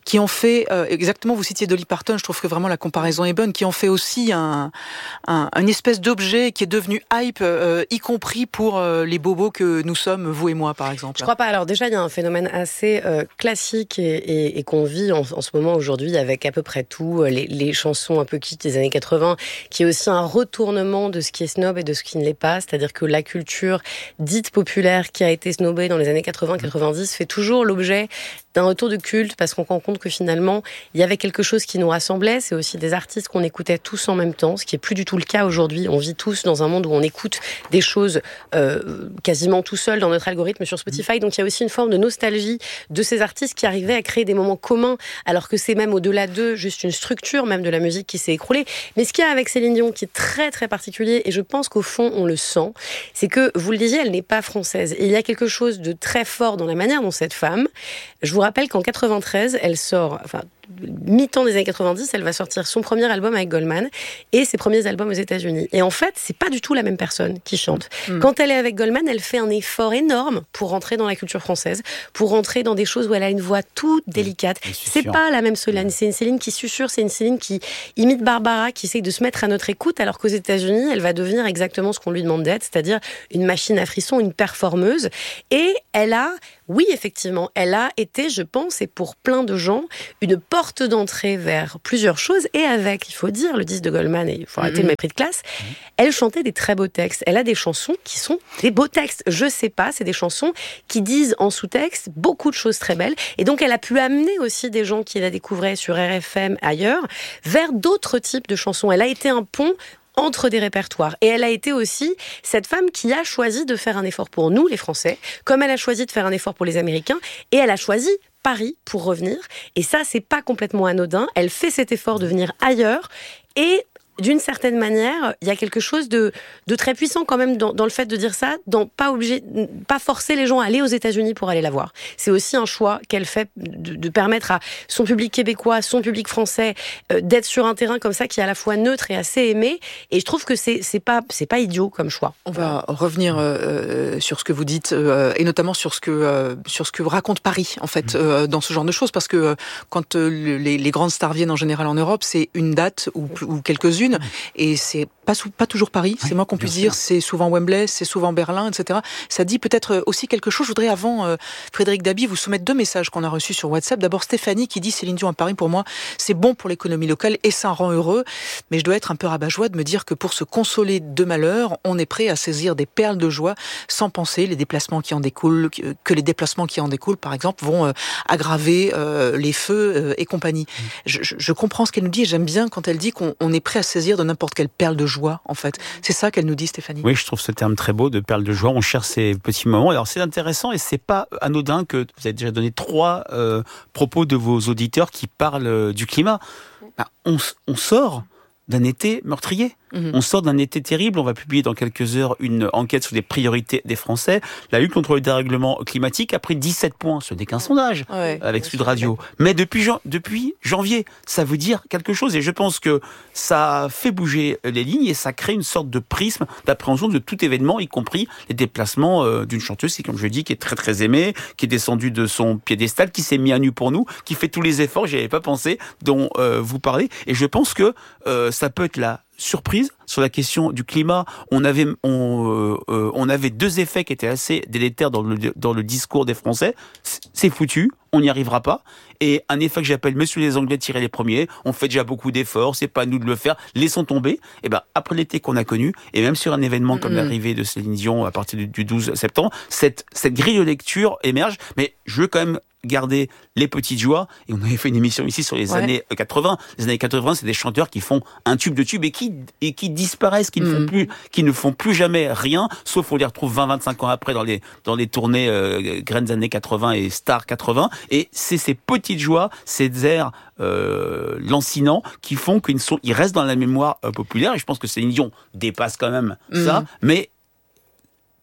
qui ont fait, euh, exactement, vous citiez Dolly Parton, je trouve que vraiment la comparaison est bonne, qui ont fait aussi un, un, une espèce d'objet qui est devenu hype, euh, y compris pour euh, les bobos que nous sommes, vous et moi, par exemple. Je crois pas. Alors déjà, il y a un phénomène assez euh, classique et, et, et qu'on vit en, en ce moment aujourd'hui avec à peu près tout, les, les chansons un peu kitsch des années quatre-vingts, qui est aussi un retournement de ce qui est snob et de ce qui ne l'est pas, c'est-à-dire que la culture dite populaire qui a été snobée dans les années quatre-vingts quatre-vingt-dix fait toujours l'objet d'un retour de culte, parce qu'on rend compte que finalement, il y avait quelque chose qui nous rassemblait. C'est aussi des artistes qu'on écoutait tous en même temps, ce qui est plus du tout le cas aujourd'hui. On vit tous dans un monde où on écoute des choses euh, quasiment tout seul dans notre algorithme sur Spotify. Donc il y a aussi une forme de nostalgie de ces artistes qui arrivaient à créer des moments communs, alors que c'est même au-delà d'eux, juste une structure même de la musique qui s'est écroulée. Mais ce qu'il y a avec Céline Dion qui est très très particulier, et je pense qu'au fond on le sent, c'est que, vous le disiez, elle n'est pas française. Et il y a quelque chose de très fort dans la manière dont cette femme, je vous rappelle qu'en quatre-vingt-treize, elle sort, enfin, mi-temps des années quatre-vingt-dix, elle va sortir son premier album avec Goldman et ses premiers albums aux États-Unis. Et en fait, c'est pas du tout la même personne qui chante. Mm. Quand elle est avec Goldman, elle fait un effort énorme pour rentrer dans la culture française, pour rentrer dans des choses où elle a une voix toute délicate. Mm. C'est pas la même Céline. C'est une Céline qui susurre, c'est une Céline qui imite Barbara, qui essaye de se mettre à notre écoute, alors qu'aux États-Unis, elle va devenir exactement ce qu'on lui demande d'être, c'est-à-dire une machine à frissons, une performeuse. Et elle a, oui, effectivement, elle a été, je pense, et pour plein de gens, une porte d'entrée vers plusieurs choses, et avec, il faut dire, le disque de Goldman, et il faut arrêter mm-hmm. le mépris de classe, mm-hmm. elle chantait des très beaux textes. Elle a des chansons qui sont des beaux textes. Je sais pas, c'est des chansons qui disent en sous-texte beaucoup de choses très belles, et donc elle a pu amener aussi des gens qui la découvraient sur R F M ailleurs, vers d'autres types de chansons. Elle a été un pont entre des répertoires. Et elle a été aussi cette femme qui a choisi de faire un effort pour nous, les Français, comme elle a choisi de faire un effort pour les Américains, et elle a choisi Paris pour revenir. Et ça, c'est pas complètement anodin. Elle fait cet effort de venir ailleurs, et d'une certaine manière, il y a quelque chose de, de très puissant quand même dans, dans le fait de dire ça, dans pas obligé, pas forcer les gens à aller aux États-Unis pour aller la voir. C'est aussi un choix qu'elle fait de, de permettre à son public québécois, son public français, euh, d'être sur un terrain comme ça qui est à la fois neutre et assez aimé. Et je trouve que c'est, c'est pas, c'est pas idiot comme choix. On va revenir euh, sur ce que vous dites euh, et notamment sur ce que euh, sur ce que raconte Paris en fait euh, dans ce genre de choses, parce que euh, quand euh, les, les grandes stars viennent en général en Europe, c'est une date ou, ou quelques-unes. Et c'est pas, sou- pas toujours Paris, oui, c'est moins qu'on puisse dire, c'est souvent Wembley, c'est souvent Berlin, et cetera. Ça dit peut-être aussi quelque chose. Je voudrais avant, euh, Frédéric Dabi, vous soumettre deux messages qu'on a reçus sur WhatsApp. D'abord Stéphanie qui dit: Céline Dion à Paris, pour moi, c'est bon pour l'économie locale et ça rend heureux. Mais je dois être un peu rabat-joie de me dire que pour se consoler de malheur, on est prêt à saisir des perles de joie sans penser les déplacements qui en découlent, que les déplacements qui en découlent, par exemple, vont euh, aggraver euh, les feux euh, et compagnie. Mmh. Je, je, je comprends ce qu'elle nous dit et j'aime bien quand elle dit qu'on on est prêt à saisir de n'importe quelle perle de joie, en fait. C'est ça qu'elle nous dit, Stéphanie. Oui, je trouve ce terme très beau, de perle de joie. On cherche ces petits moments. Alors, c'est intéressant et c'est pas anodin que vous avez déjà donné trois euh, propos de vos auditeurs qui parlent euh, du climat. Ben, on, on sort d'un été meurtrier. Mmh. On sort d'un été terrible. On va publier dans quelques heures une enquête sur les priorités des Français. La lutte contre le dérèglement climatique a pris dix-sept points. Ce n'est qu'un sondage ouais, avec Sud Radio. Mais depuis, depuis janvier, ça veut dire quelque chose. Et je pense que ça fait bouger les lignes et ça crée une sorte de prisme d'appréhension de tout événement, y compris les déplacements euh, d'une chanteuse, comme je dis, qui est très très aimée, qui est descendue de son piédestal, qui s'est mis à nu pour nous, qui fait tous les efforts, j'y avais pas pensé, dont euh, vous parlez. Et je pense que euh, ça peut être la surprise sur la question du climat. On avait, on, euh, on avait deux effets qui étaient assez délétères dans le, dans le discours des Français. C'est foutu, on n'y arrivera pas. Et un effet que j'appelle Monsieur les Anglais tirer les premiers. On fait déjà beaucoup d'efforts, c'est pas à nous de le faire. Laissons tomber. Et ben après l'été qu'on a connu, et même sur un événement comme mmh. l'arrivée de Céline Dion à partir du, du douze septembre, cette cette grille de lecture émerge. Mais je veux quand même garder les petites joies. Et on avait fait une émission ici sur les ouais. années quatre-vingts. Les années quatre-vingts, c'est des chanteurs qui font un tube de tube et qui, et qui disparaissent, qui mmh. ne font plus, qui ne font plus jamais rien, sauf on les retrouve vingt à vingt-cinq ans après dans les, dans les tournées, euh, graines années quatre-vingts et Star quatre-vingts. Et c'est ces petites joies, ces airs, euh, lancinants qui font qu'ils sont, ils restent dans la mémoire euh, populaire. Et je pense que Céline Dion dépasse quand même mmh. ça. Mais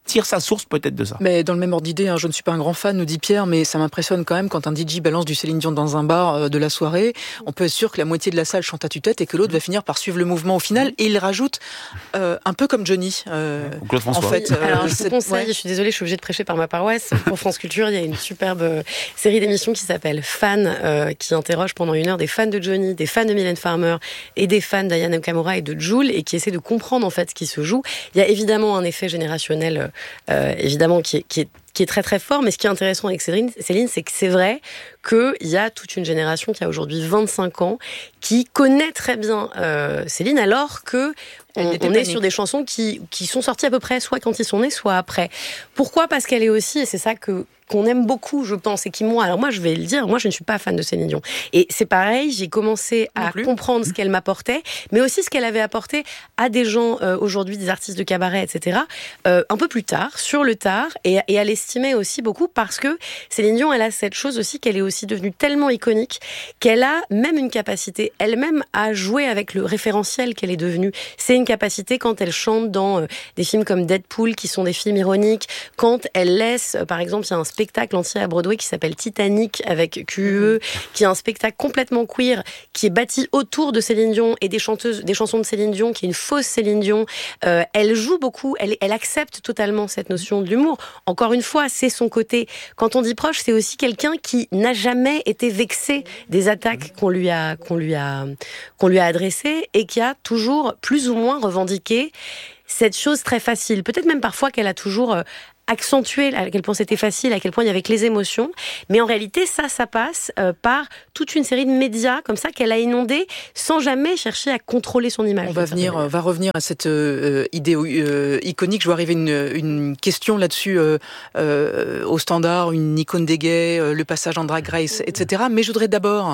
tire sa source peut-être de ça. Mais dans le même ordre d'idée, hein, je ne suis pas un grand fan, nous dit Pierre, mais ça m'impressionne quand même quand un D J balance du Céline Dion dans un bar euh, de la soirée. On peut être sûr que la moitié de la salle chante à tue-tête et que l'autre va finir par suivre le mouvement au final. Et il rajoute euh, un peu comme Johnny. Euh, Claude François. En fait, euh, Alors, je c'est... vous conseille, ouais. je suis désolée, je suis obligée de prêcher par ma paroisse. Pour France Culture, il y a une superbe euh, série d'émissions qui s'appelle Fan, euh, qui interroge pendant une heure des fans de Johnny, des fans de Mylène Farmer et des fans d'Aya Nakamura et de Jul, et qui essaie de comprendre en fait ce qui se joue. Il y a évidemment un effet générationnel, euh, évidemment, qui est, qui est qui est très très fort, mais ce qui est intéressant avec Céline, Céline c'est que c'est vrai qu'il y a toute une génération qui a aujourd'hui vingt-cinq ans, qui connaît très bien euh, Céline, alors que on, on est sur des chansons qui, qui sont sorties à peu près soit quand ils sont nés, soit après. Pourquoi ? Parce qu'elle est aussi, et c'est ça que qu'on aime beaucoup, je pense, et qui moi, alors moi je vais le dire, moi je ne suis pas fan de Céline Dion. Et c'est pareil, j'ai commencé à comprendre ce qu'elle m'apportait, mais aussi ce qu'elle avait apporté à des gens euh, aujourd'hui, des artistes de cabaret, et cetera. Euh, un peu plus tard, sur le tard, et, et à l'estimait aussi beaucoup parce que Céline Dion, elle a cette chose aussi qu'elle est aussi devenue tellement iconique qu'elle a même une capacité elle-même à jouer avec le référentiel qu'elle est devenue. C'est une capacité quand elle chante dans euh, des films comme Deadpool, qui sont des films ironiques, quand elle laisse, euh, par exemple, il y a un spectacle entier à Broadway qui s'appelle Titanic avec Q E, qui est un spectacle complètement queer, qui est bâti autour de Céline Dion et des chanteuses, des chansons de Céline Dion, qui est une fausse Céline Dion. Euh, elle joue beaucoup, elle, elle accepte totalement cette notion de l'humour. Encore une fois, c'est son côté. Quand on dit proche, c'est aussi quelqu'un qui n'a jamais été vexé des attaques qu'on lui a, qu'on lui a, qu'on lui a adressées et qui a toujours plus ou moins revendiqué cette chose très facile. Peut-être même parfois qu'elle a toujours euh, accentué à quel point c'était facile, à quel point il y avait que les émotions. Mais en réalité, ça, ça passe euh, par toute une série de médias comme ça qu'elle a inondé sans jamais chercher à contrôler son image. On va venir, on va revenir à cette euh, idée euh, iconique. Je vois arriver une, une question là-dessus euh, euh, au Standard, une icône des gays, euh, le passage en Drag Race, et cetera. Mais je voudrais d'abord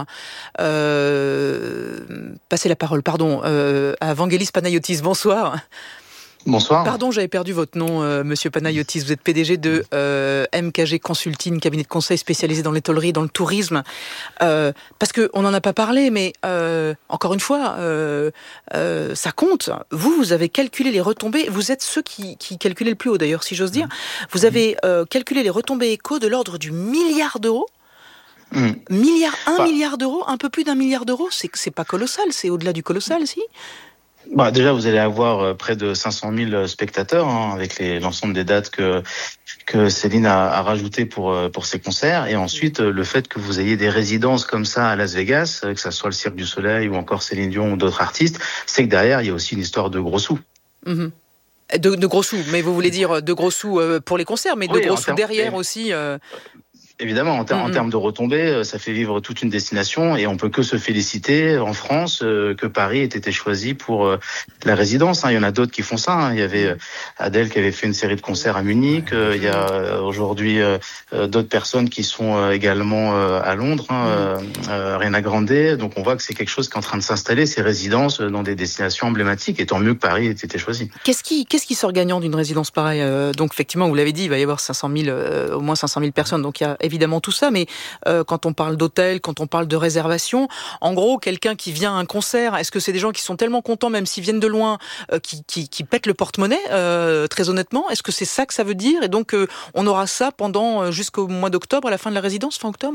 euh, passer la parole, pardon, euh, à Vangelis Panayotis. Bonsoir. Bonsoir. Pardon, j'avais perdu votre nom, euh, Monsieur Panayotis. Vous êtes P D G de euh, M K G Consulting, cabinet de conseil spécialisé dans l'étoilerie, dans le tourisme. Euh, parce que on n'en a pas parlé, mais euh, encore une fois, euh, euh, ça compte. Vous, vous avez calculé les retombées. Vous êtes ceux qui, qui calculez le plus haut, d'ailleurs, si j'ose dire. Vous avez euh, calculé les retombées éco de l'ordre du milliard d'euros. Mmh. Milliard, un enfin, milliard d'euros, un peu plus d'un milliard d'euros. C'est c'est pas colossal, c'est au-delà du colossal, si. Bah, déjà, vous allez avoir près de cinq cent mille spectateurs, hein, avec les, l'ensemble des dates que que Céline a, a rajoutées pour pour ses concerts. Et ensuite, le fait que vous ayez des résidences comme ça à Las Vegas, que ça soit le Cirque du Soleil ou encore Céline Dion ou d'autres artistes, c'est que derrière, il y a aussi une histoire de gros sous. Mmh. De, de gros sous, mais vous voulez dire de gros sous pour les concerts, mais de oui, gros sous termes, derrière et... aussi. Euh... Évidemment, en, ter- mmh. en termes de retombées, ça fait vivre toute une destination et on peut que se féliciter en France euh, que Paris ait été choisi pour euh, la résidence. Hein. Il y en a d'autres qui font ça. Hein. Il y avait euh, Adèle qui avait fait une série de concerts à Munich. Euh, il y a euh, aujourd'hui euh, d'autres personnes qui sont euh, également euh, à Londres, hein, mmh. euh, Ariana Grande. Donc on voit que c'est quelque chose qui est en train de s'installer, ces résidences dans des destinations emblématiques. Et tant mieux que Paris ait été choisi. Qu'est-ce qui, qu'est-ce qui sort gagnant d'une résidence pareille ? euh, Donc effectivement, vous l'avez dit, il va y avoir cinq cent mille, euh, au moins cinq cent mille personnes. Donc il y a évidemment tout ça, mais euh, quand on parle d'hôtel, quand on parle de réservation, en gros, quelqu'un qui vient à un concert, est-ce que c'est des gens qui sont tellement contents, même s'ils viennent de loin, euh, qui, qui, qui pètent le porte-monnaie, euh, très honnêtement ? Est-ce que c'est ça que ça veut dire ? Et donc, euh, on aura ça pendant euh, jusqu'au mois d'octobre, à la fin de la résidence, fin octobre ?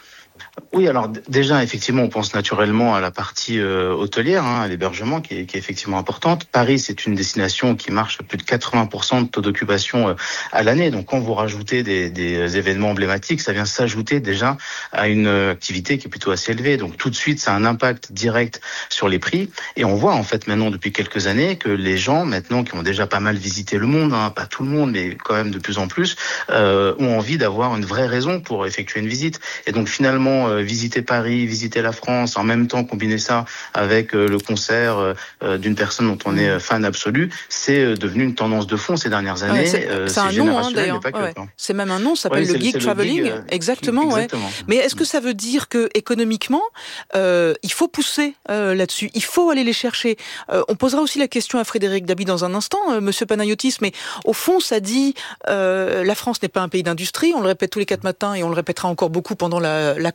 Oui, alors d- déjà, effectivement, on pense naturellement à la partie euh, hôtelière, hein, à l'hébergement, qui est, qui est effectivement importante. Paris, c'est une destination qui marche à plus de quatre-vingts pour cent de taux d'occupation euh, à l'année. Donc, quand vous rajoutez des, des événements emblématiques, ça vient s'ajouter déjà à une activité qui est plutôt assez élevée. Donc, tout de suite, ça a un impact direct sur les prix. Et on voit, en fait, maintenant, depuis quelques années, que les gens, maintenant, qui ont déjà pas mal visité le monde, hein, pas tout le monde, mais quand même de plus en plus, euh, ont envie d'avoir une vraie raison pour effectuer une visite. Et donc, finalement, Euh, visiter Paris, visiter la France, en même temps combiner ça avec euh, le concert euh, d'une personne dont on est fan absolu, c'est euh, devenu une tendance de fond ces dernières années. Ouais, c'est, euh, c'est, c'est un nom, hein, d'ailleurs. Ouais, ouais. C'est même un nom, ça s'appelle ouais, le geek traveling. Gig, euh, exactement, ouais. Mais est-ce que ça veut dire que économiquement, euh, il faut pousser euh, là-dessus, il faut aller les chercher. Euh, on posera aussi la question à Frédéric Dabi dans un instant, euh, Monsieur Panayotis, mais au fond, ça dit euh, la France n'est pas un pays d'industrie. On le répète tous les quatre matins et on le répétera encore beaucoup pendant la, la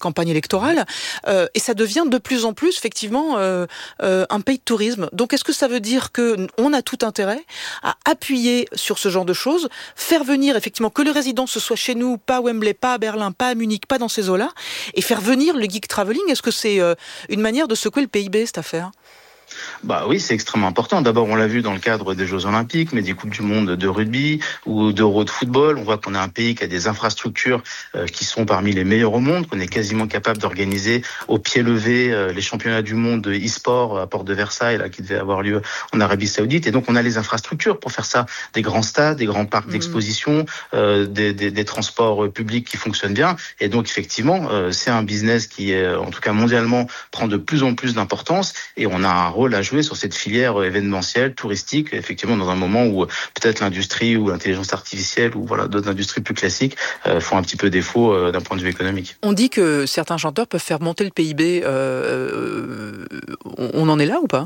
campagne électorale, euh, et ça devient de plus en plus effectivement euh, euh, un pays de tourisme. Donc est-ce que ça veut dire que on a tout intérêt à appuyer sur ce genre de choses, faire venir effectivement que le résident ce soit chez nous, pas à Wembley, pas à Berlin, pas à Munich, pas dans ces eaux-là, et faire venir le geek traveling? Est-ce que c'est euh, une manière de secouer le P I B cette affaire? Bah oui, c'est extrêmement important. D'abord, on l'a vu dans le cadre des Jeux Olympiques, mais des Coupes du Monde de rugby ou d'Euro de football. On voit qu'on a un pays qui a des infrastructures euh, qui sont parmi les meilleures au monde, qu'on est quasiment capable d'organiser au pied levé euh, les championnats du monde de e-sport à Porte de Versailles, là, qui devait avoir lieu en Arabie Saoudite. Et donc, on a les infrastructures pour faire ça. Des grands stades, des grands parcs mmh. d'exposition, euh, des, des, des transports publics qui fonctionnent bien. Et donc, effectivement, euh, c'est un business qui, est, en tout cas mondialement, prend de plus en plus d'importance. Et on a un rôle à jouer sur cette filière événementielle, touristique, effectivement dans un moment où peut-être l'industrie ou l'intelligence artificielle ou voilà d'autres industries plus classiques euh, font un petit peu défaut euh, d'un point de vue économique. On dit que certains chanteurs peuvent faire monter le P I B. Euh, euh, on en est là ou pas ?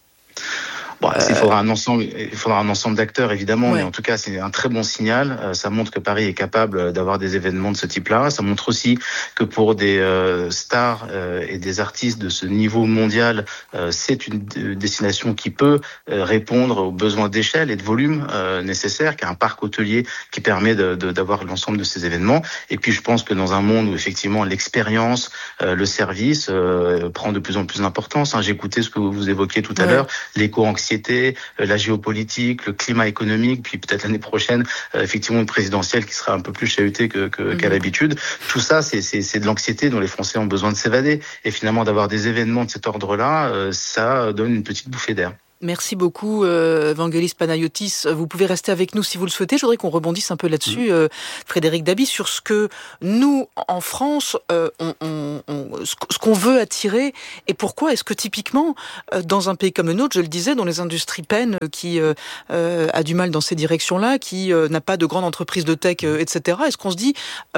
Bon, il faudra un ensemble, il faudra un ensemble d'acteurs évidemment, ouais. mais en tout cas c'est un très bon signal. Euh, ça montre que Paris est capable d'avoir des événements de ce type-là. Ça montre aussi que pour des euh, stars euh, et des artistes de ce niveau mondial, euh, c'est une d- destination qui peut euh, répondre aux besoins d'échelle et de volume euh, nécessaires, qui a un parc hôtelier qui permet de, de, d'avoir l'ensemble de ces événements. Et puis je pense que dans un monde où effectivement l'expérience, euh, le service euh, prend de plus en plus d'importance. Hein, j'ai écouté ce que vous évoquiez tout à ouais. l'heure, l'éco-anxiété, la géopolitique, le climat économique, puis peut-être l'année prochaine, euh, effectivement, une présidentielle qui sera un peu plus chahutée que, que, mmh. qu'à l'habitude. Tout ça, c'est, c'est, c'est de l'anxiété dont les Français ont besoin de s'évader. Et finalement, d'avoir des événements de cet ordre-là, euh, ça donne une petite bouffée d'air. Merci beaucoup, euh, Vangelis Panayotis. Vous pouvez rester avec nous si vous le souhaitez. Je voudrais qu'on rebondisse un peu là-dessus, mmh. euh, Frédéric Dabi, sur ce que nous, en France, euh, on, on, on, ce qu'on veut attirer et pourquoi est-ce que typiquement, euh, dans un pays comme le nôtre, je le disais, dont les industries peinent, qui euh, euh, a du mal dans ces directions-là, qui euh, n'a pas de grande entreprise de tech, euh, et cetera. Est-ce qu'on se dit,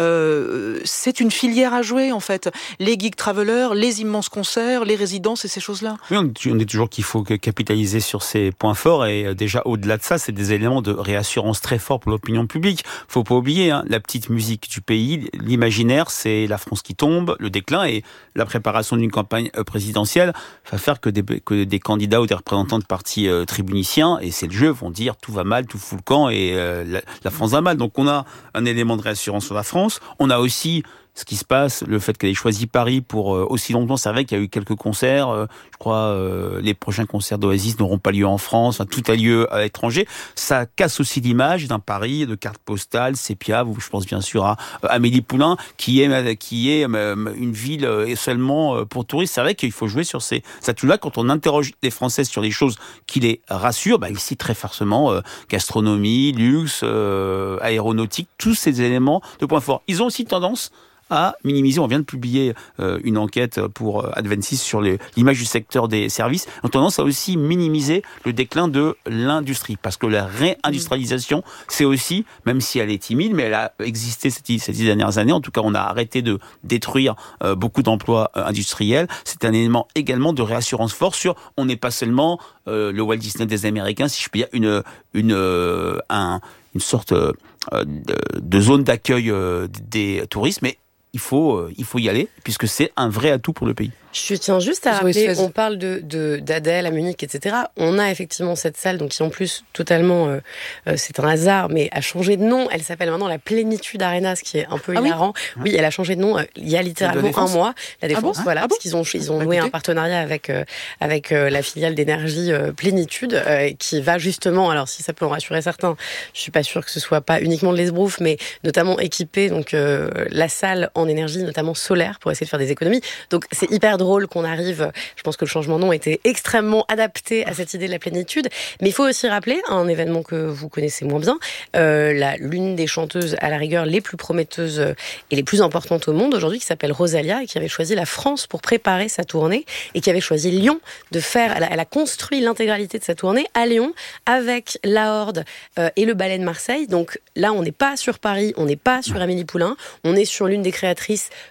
euh, c'est une filière à jouer, en fait, les geek travelers, les immenses concerts, les résidences et ces choses-là? Oui, on dit toujours qu'il faut capitaliser sur ces points forts et déjà au-delà de ça, c'est des éléments de réassurance très forts pour l'opinion publique. Faut pas oublier hein, la petite musique du pays, l'imaginaire, c'est la France qui tombe, le déclin et la préparation d'une campagne présidentielle va faire que des, que des candidats ou des représentants de partis euh, tribuniciens, et c'est le jeu, vont dire tout va mal, tout fout le camp et euh, la, la France va mal. Donc on a un élément de réassurance sur la France. On a aussi ce qui se passe, le fait qu'elle ait choisi Paris pour euh, aussi longtemps, c'est vrai qu'il y a eu quelques concerts, euh, je crois euh, les prochains concerts d'Oasis n'auront pas lieu en France, enfin, tout a lieu à l'étranger. Ça casse aussi l'image d'un Paris, de carte postale, sépia, je pense bien sûr à euh, Amélie Poulain, qui est, qui est euh, une ville euh, seulement euh, pour touristes. C'est vrai qu'il faut jouer sur ces atouts-là. Quand on interroge les Français sur les choses qui les rassurent, bah, ici très forcément euh, gastronomie, luxe, euh, aéronautique, tous ces éléments de points forts. Ils ont aussi tendance à minimiser. On vient de publier euh, une enquête pour euh, Adventis sur les, l'image du secteur des services. On a tendance à aussi minimiser le déclin de l'industrie, parce que la réindustrialisation, c'est aussi, même si elle est timide, mais elle a existé ces dix, ces dix dernières années. En tout cas, on a arrêté de détruire euh, beaucoup d'emplois euh, industriels. C'est un élément également de réassurance fort sur, on n'est pas seulement euh, le Walt Disney des Américains, si je puis dire, une, une, euh, un, une sorte euh, de, de zone d'accueil euh, des touristes, mais il faut, il faut y aller, puisque c'est un vrai atout pour le pays. Je tiens juste à rappeler, on parle de, de, d'Adèle à Munich, et cetera. On a effectivement cette salle, donc qui en plus, totalement, euh, euh, c'est un hasard, mais a changé de nom. Elle s'appelle maintenant la Plénitude Arena, ce qui est un peu ah hilarant. Oui, oui, elle a changé de nom euh, il y a littéralement un mois. La Défense, ah bon voilà, ah parce bon qu'ils ont, ils ont noué un partenariat avec, euh, avec euh, la filiale d'énergie euh, Plénitude, euh, qui va justement, alors si ça peut en rassurer certains, je suis pas sûre que ce soit pas uniquement de l'esbrouf, mais notamment équiper donc, euh, la salle en énergie, notamment solaire, pour essayer de faire des économies. Donc c'est hyper drôle qu'on arrive, je pense que le changement de nom était extrêmement adapté à cette idée de la plénitude, mais il faut aussi rappeler un événement que vous connaissez moins bien, euh, la, l'une des chanteuses à la rigueur les plus prometteuses et les plus importantes au monde aujourd'hui, qui s'appelle Rosalia, et qui avait choisi la France pour préparer sa tournée, et qui avait choisi Lyon de faire, elle a, elle a construit l'intégralité de sa tournée à Lyon, avec la Horde euh, et le Ballet de Marseille. Donc là, on n'est pas sur Paris, on n'est pas sur Amélie Poulain, on est sur l'une des créatrices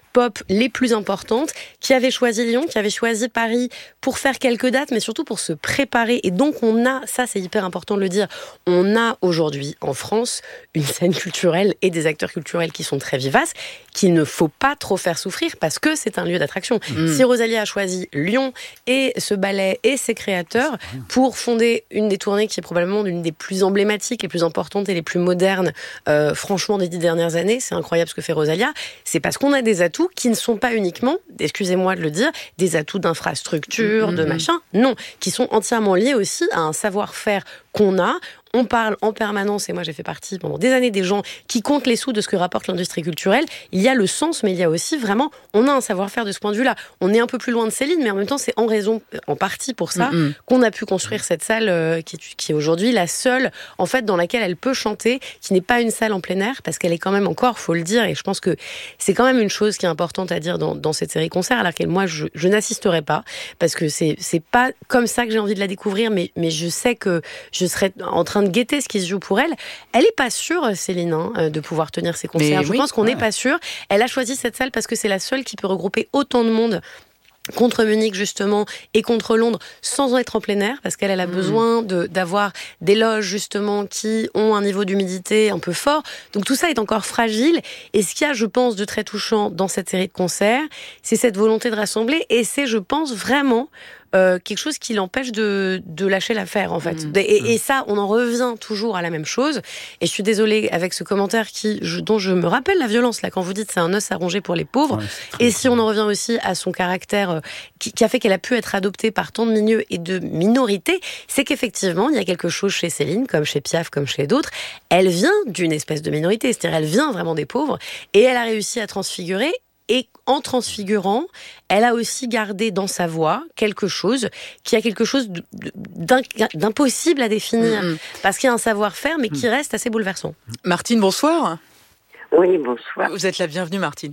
pop les plus importantes, qui avaient choisi Lyon, qui avaient choisi Paris pour faire quelques dates, mais surtout pour se préparer. Et donc on a, ça c'est hyper important de le dire, on a aujourd'hui en France une scène culturelle et des acteurs culturels qui sont très vivaces, qu'il ne faut pas trop faire souffrir parce que c'est un lieu d'attraction. Mmh. Si Rosalie a choisi Lyon et ce ballet et ses créateurs pour fonder une des tournées qui est probablement l'une des plus emblématiques, les plus importantes et les plus modernes, euh, franchement, des dix dernières années, c'est incroyable ce que fait Rosalia, c'est parce qu'on a des atouts qui ne sont pas uniquement, excusez-moi de le dire, des atouts d'infrastructure, mmh, de machin, non, qui sont entièrement liés aussi à un savoir-faire qu'on a. On parle en permanence, et moi j'ai fait partie pendant des années des gens qui comptent les sous de ce que rapporte l'industrie culturelle. Il y a le sens, mais il y a aussi vraiment, on a un savoir-faire de ce point de vue-là. On est un peu plus loin de Céline, mais en même temps c'est en raison, en partie pour ça, mm-hmm. qu'on a pu construire cette salle euh, qui, est, qui est aujourd'hui la seule, en fait, dans laquelle elle peut chanter, qui n'est pas une salle en plein air, parce qu'elle est quand même encore, faut le dire, et je pense que c'est quand même une chose qui est importante à dire dans, dans cette série concert, à laquelle moi je, je n'assisterai pas, parce que c'est, c'est pas comme ça que j'ai envie de la découvrir, mais, mais je sais que je serais en train de guetter ce qui se joue pour elle. Elle est pas sûre, Céline, hein, de pouvoir tenir ses concerts. Mais je oui, pense qu'on n'est ouais. pas sûr. Elle a choisi cette salle parce que c'est la seule qui peut regrouper autant de monde contre Munich justement et contre Londres sans être en plein air, parce qu'elle elle a mmh. besoin de, d'avoir des loges justement qui ont un niveau d'humidité un peu fort. Donc tout ça est encore fragile, et ce qu'il y a, je pense, de très touchant dans cette série de concerts, c'est cette volonté de rassembler, et c'est, je pense, vraiment Euh, quelque chose qui l'empêche de, de lâcher l'affaire, en fait. Mmh. Et, et ça, on en revient toujours à la même chose. Et je suis désolée avec ce commentaire qui, je, dont je me rappelle la violence, là, quand vous dites c'est un os à ronger pour les pauvres. Ouais, et si on en revient aussi à son caractère euh, qui, qui a fait qu'elle a pu être adoptée par tant de milieux et de minorités, c'est qu'effectivement, il y a quelque chose chez Céline, comme chez Piaf, comme chez d'autres. Elle vient d'une espèce de minorité, c'est-à-dire elle vient vraiment des pauvres, et elle a réussi à transfigurer. Et en transfigurant, elle a aussi gardé dans sa voix quelque chose qui a quelque chose d'impossible à définir. Mmh. Parce qu'il y a un savoir-faire, mais qui reste assez bouleversant. Martine, bonsoir. Oui, bonsoir. Vous êtes la bienvenue, Martine.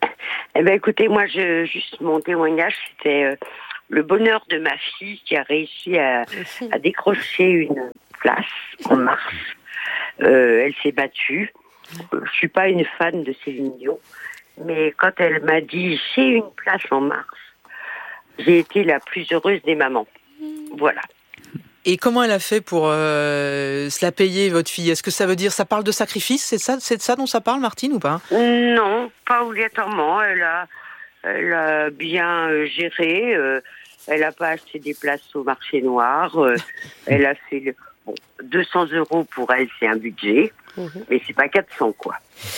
Eh bien, écoutez, moi, je, juste mon témoignage, c'était euh, le bonheur de ma fille qui a réussi à, à décrocher une place en mars. Euh, elle s'est battue. Je ne suis pas une fan de Céline Dion. Mais quand elle m'a dit « j'ai une place en mars », j'ai été la plus heureuse des mamans. Voilà. Et comment elle a fait pour euh, se la payer, votre fille ? Est-ce que ça veut dire, ça parle de sacrifice ? C'est ça, c'est de ça dont ça parle, Martine, ou pas ? Non, pas obligatoirement. Elle a, elle a bien euh, géré. Euh, elle n'a pas acheté des places au marché noir. Euh, elle a fait le, bon, deux cents euros pour elle, c'est un budget. Mmh. Mais c'est pas quatre cents, quoi.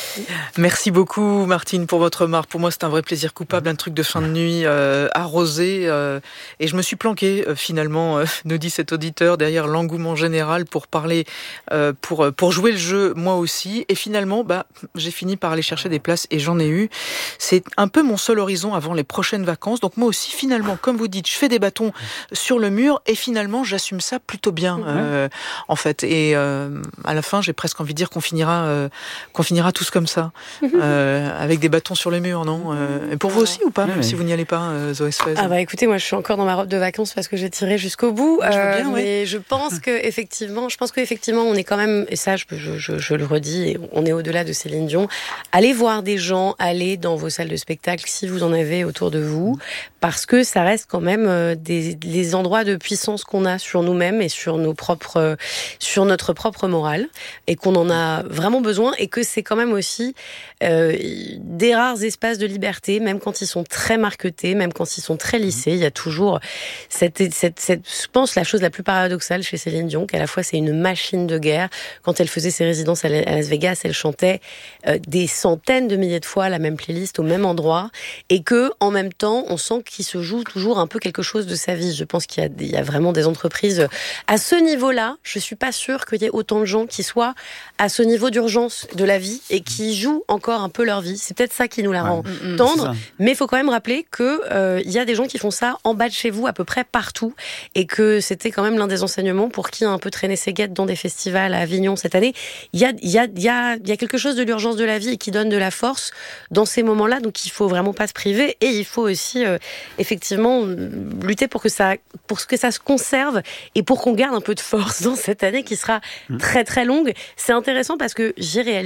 Merci beaucoup, Martine, pour votre remarque. Pour moi, c'est un vrai plaisir coupable, un truc de fin de nuit euh, arrosé. Euh, et je me suis planqué, euh, finalement, euh, nous dit cet auditeur, derrière l'engouement général pour parler, euh, pour, pour jouer le jeu, moi aussi. Et finalement, bah, j'ai fini par aller chercher des places et j'en ai eu. C'est un peu mon seul horizon avant les prochaines vacances. Donc moi aussi, finalement, comme vous dites, je fais des bâtons sur le mur et finalement, j'assume ça plutôt bien, euh, en fait. Et euh, à la fin, j'ai presque envie de dire qu'on finira, euh, qu'on finira tous comme ça, euh, avec des bâtons sur les murs, non euh, et pour vous aussi ou pas, même oui. si vous n'y allez pas, euh, Zoé Sfez? Ah bah écoutez, moi je suis encore dans ma robe de vacances parce que j'ai tiré jusqu'au bout, euh, je bien, mais ouais. je pense que effectivement, je pense qu'effectivement on est quand même, et ça je, je, je, je le redis, et on est au-delà de Céline Dion. Allez voir des gens, allez dans vos salles de spectacle si vous en avez autour de vous, parce que ça reste quand même euh, des les endroits de puissance qu'on a sur nous-mêmes et sur nos propres, euh, sur notre propre morale, et qu'on en a vraiment besoin, et que c'est quand même aussi euh, des rares espaces de liberté, même quand ils sont très marquetés, même quand ils sont très lissés. Il y a toujours cette, cette, cette, je pense, la chose la plus paradoxale chez Céline Dion, qu'à la fois c'est une machine de guerre. Quand elle faisait ses résidences à Las Vegas, elle chantait euh, des centaines de milliers de fois la même playlist au même endroit, et que en même temps, on sent qu'il se joue toujours un peu quelque chose de sa vie. Je pense qu'il y a, il y a vraiment des entreprises à ce niveau-là. Je suis pas sûre qu'il y ait autant de gens qui soient à ce niveau d'urgence de la vie et qui jouent encore un peu leur vie. C'est peut-être ça qui nous la rend ouais, mmh, tendre, mais il faut quand même rappeler que euh, y a des gens qui font ça en bas de chez vous à peu près partout, et que c'était quand même l'un des enseignements pour qui a un peu traîné ses guettes dans des festivals à Avignon cette année. Il y a, y a, y a, y a quelque chose de l'urgence de la vie et qui donne de la force dans ces moments-là, donc il faut vraiment pas se priver, et il faut aussi euh, effectivement lutter pour que ça, pour que ça se conserve et pour qu'on garde un peu de force dans cette année qui sera très très longue. C'est intéressant parce que j'ai réalisé très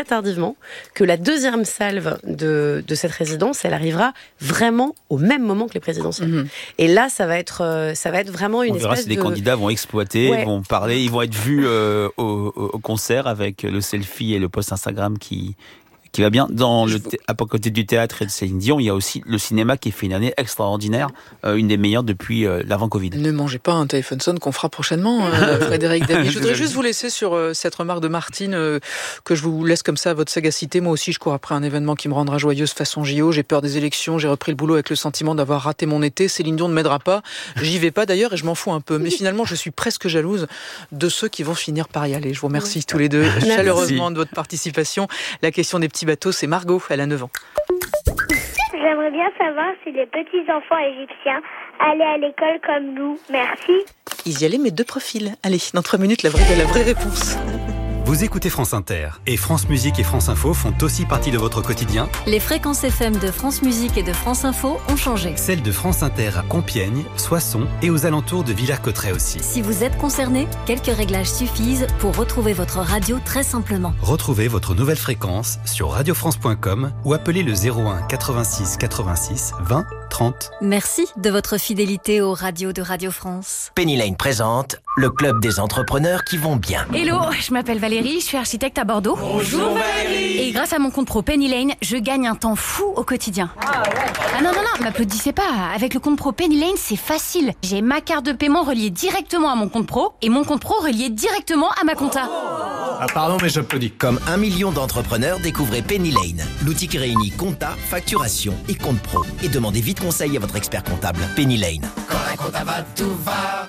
très tardivement que la deuxième salve de, de cette résidence, elle arrivera vraiment au même moment que les présidentielles. Mmh. Et là, ça va être, ça va être vraiment une On verra espèce si les de... candidats vont exploiter, ouais. vont parler, ils vont être vus euh, au, au concert avec le selfie et le post Instagram qui... qui va bien. Dans le thé- à côté du théâtre et de Céline Dion, il y a aussi le cinéma qui fait une année extraordinaire, euh, une des meilleures depuis euh, l'avant-Covid. Ne mangez pas un téléphone qu'on fera prochainement, euh, Frédéric Dabi. Je voudrais juste vous laisser sur euh, cette remarque de Martine, euh, que je vous laisse comme ça à votre sagacité. Moi aussi, je cours après un événement qui me rendra joyeuse façon J O. J'ai peur des élections, j'ai repris le boulot avec le sentiment d'avoir raté mon été. Céline Dion ne m'aidera pas. J'y vais pas d'ailleurs et je m'en fous un peu. Mais finalement, je suis presque jalouse de ceux qui vont finir par y aller. Je vous remercie oui. tous les deux Merci. chaleureusement de votre participation. La question des petits bateaux, c'est Margot, elle a neuf ans. J'aimerais bien savoir si les petits-enfants égyptiens allaient à l'école comme nous. Merci. Ils y allaient, mais deux profils. Allez, dans trois minutes, la vraie, la vraie réponse. Vous écoutez France Inter et France Musique et France Info font aussi partie de votre quotidien. Les fréquences F M de France Musique et de France Info ont changé. Celles de France Inter à Compiègne, Soissons et aux alentours de Villers-Cotterêts aussi. Si vous êtes concerné, quelques réglages suffisent pour retrouver votre radio très simplement. Retrouvez votre nouvelle fréquence sur radio france point com ou appelez le zéro un quatre-vingt-six quatre-vingt-six vingt trente. Merci de votre fidélité aux radios de Radio France. Penny Lane présente le club des entrepreneurs qui vont bien. Hello, je m'appelle Valérie, je suis architecte à Bordeaux. Bonjour Valérie. Et grâce à mon compte pro Penny Lane, je gagne un temps fou au quotidien. Ah, ouais. ah non, non, non, m'applaudissez pas. Avec le compte pro Penny Lane, c'est facile. J'ai ma carte de paiement reliée directement à mon compte pro et mon compte pro relié directement à ma compta. Ah pardon, mais j'applaudis. Comme un million d'entrepreneurs, découvrez Penny Lane, l'outil qui réunit compta, facturation et compte pro. Et demandez vite conseil à votre expert comptable. Penny Lane. Quand la compta va, tout va.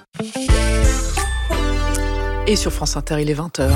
Et sur France Inter, il est vingt heures.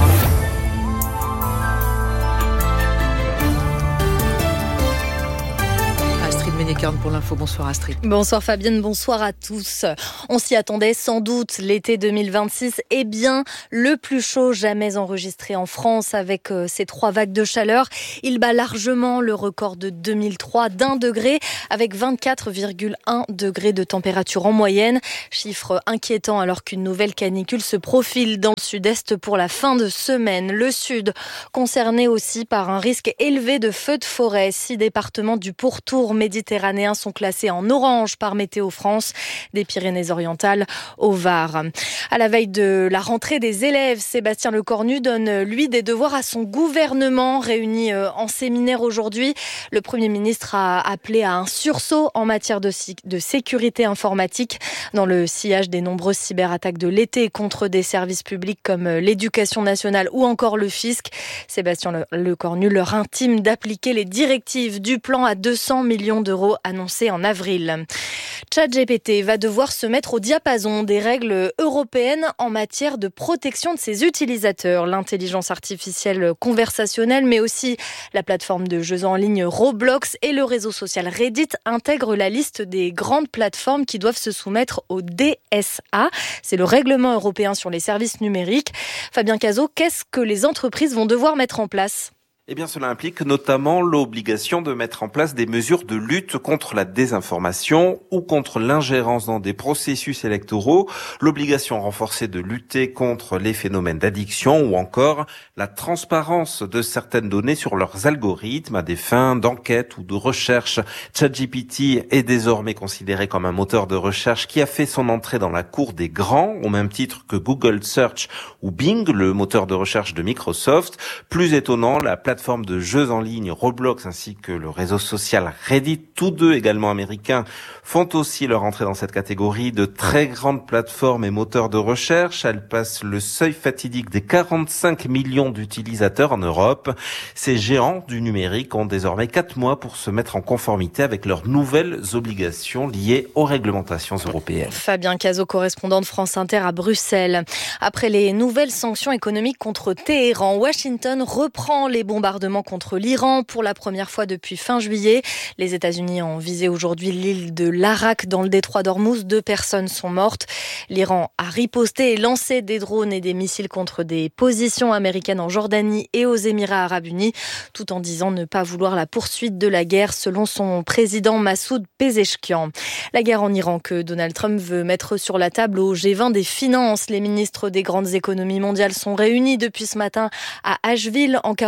Ménécarne pour l'info. Bonsoir Astrid. Bonsoir Fabienne, bonsoir à tous. On s'y attendait sans doute. L'été deux mille vingt-six est bien le plus chaud jamais enregistré en France avec ces trois vagues de chaleur. Il bat largement le record de deux mille trois d'un degré avec vingt-quatre virgule un degrés de température en moyenne. Chiffre inquiétant alors qu'une nouvelle canicule se profile dans le sud-est pour la fin de semaine. Le sud concerné aussi par un risque élevé de feux de forêt. Six départements du pourtour méditerranéen sont classés en orange par Météo France, des Pyrénées-Orientales au Var. À la veille de la rentrée des élèves, Sébastien Lecornu donne, lui, des devoirs à son gouvernement. Réuni en séminaire aujourd'hui, le Premier ministre a appelé à un sursaut en matière de, de sécurité informatique dans le sillage des nombreuses cyberattaques de l'été contre des services publics comme l'éducation nationale ou encore le fisc. Sébastien Lecornu leur intime d'appliquer les directives du plan à deux cents millions d'euros annoncé en avril. ChatGPT va devoir se mettre au diapason des règles européennes en matière de protection de ses utilisateurs. L'intelligence artificielle conversationnelle, mais aussi la plateforme de jeux en ligne Roblox et le réseau social Reddit intègrent la liste des grandes plateformes qui doivent se soumettre au D S A. C'est le règlement européen sur les services numériques. Fabien Cazot, qu'est-ce que les entreprises vont devoir mettre en place ? Eh bien, cela implique notamment l'obligation de mettre en place des mesures de lutte contre la désinformation ou contre l'ingérence dans des processus électoraux, l'obligation renforcée de lutter contre les phénomènes d'addiction ou encore la transparence de certaines données sur leurs algorithmes à des fins d'enquête ou de recherche. ChatGPT est désormais considéré comme un moteur de recherche qui a fait son entrée dans la cour des grands, au même titre que Google Search ou Bing, le moteur de recherche de Microsoft. Plus étonnant, la plateforme plateforme de jeux en ligne Roblox ainsi que le réseau social Reddit, tous deux également américains, font aussi leur entrée dans cette catégorie de très grandes plateformes et moteurs de recherche. Elles passent le seuil fatidique des quarante-cinq millions d'utilisateurs en Europe. Ces géants du numérique ont désormais quatre mois pour se mettre en conformité avec leurs nouvelles obligations liées aux réglementations européennes. Fabien Cazot, correspondant de France Inter à Bruxelles. Après les nouvelles sanctions économiques contre Téhéran, Washington reprend les bombardements contre l'Iran pour la première fois depuis fin juillet. Les États-Unis ont visé aujourd'hui l'île de Larak dans le détroit d'Ormuz. Deux personnes sont mortes. L'Iran a riposté et lancé des drones et des missiles contre des positions américaines en Jordanie et aux Émirats arabes unis, tout en disant ne pas vouloir la poursuite de la guerre, selon son président Massoud Pezeshkian. La guerre en Iran que Donald Trump veut mettre sur la table au G vingt des finances. Les ministres des grandes économies mondiales sont réunis depuis ce matin à Asheville, en Caroline du Nord.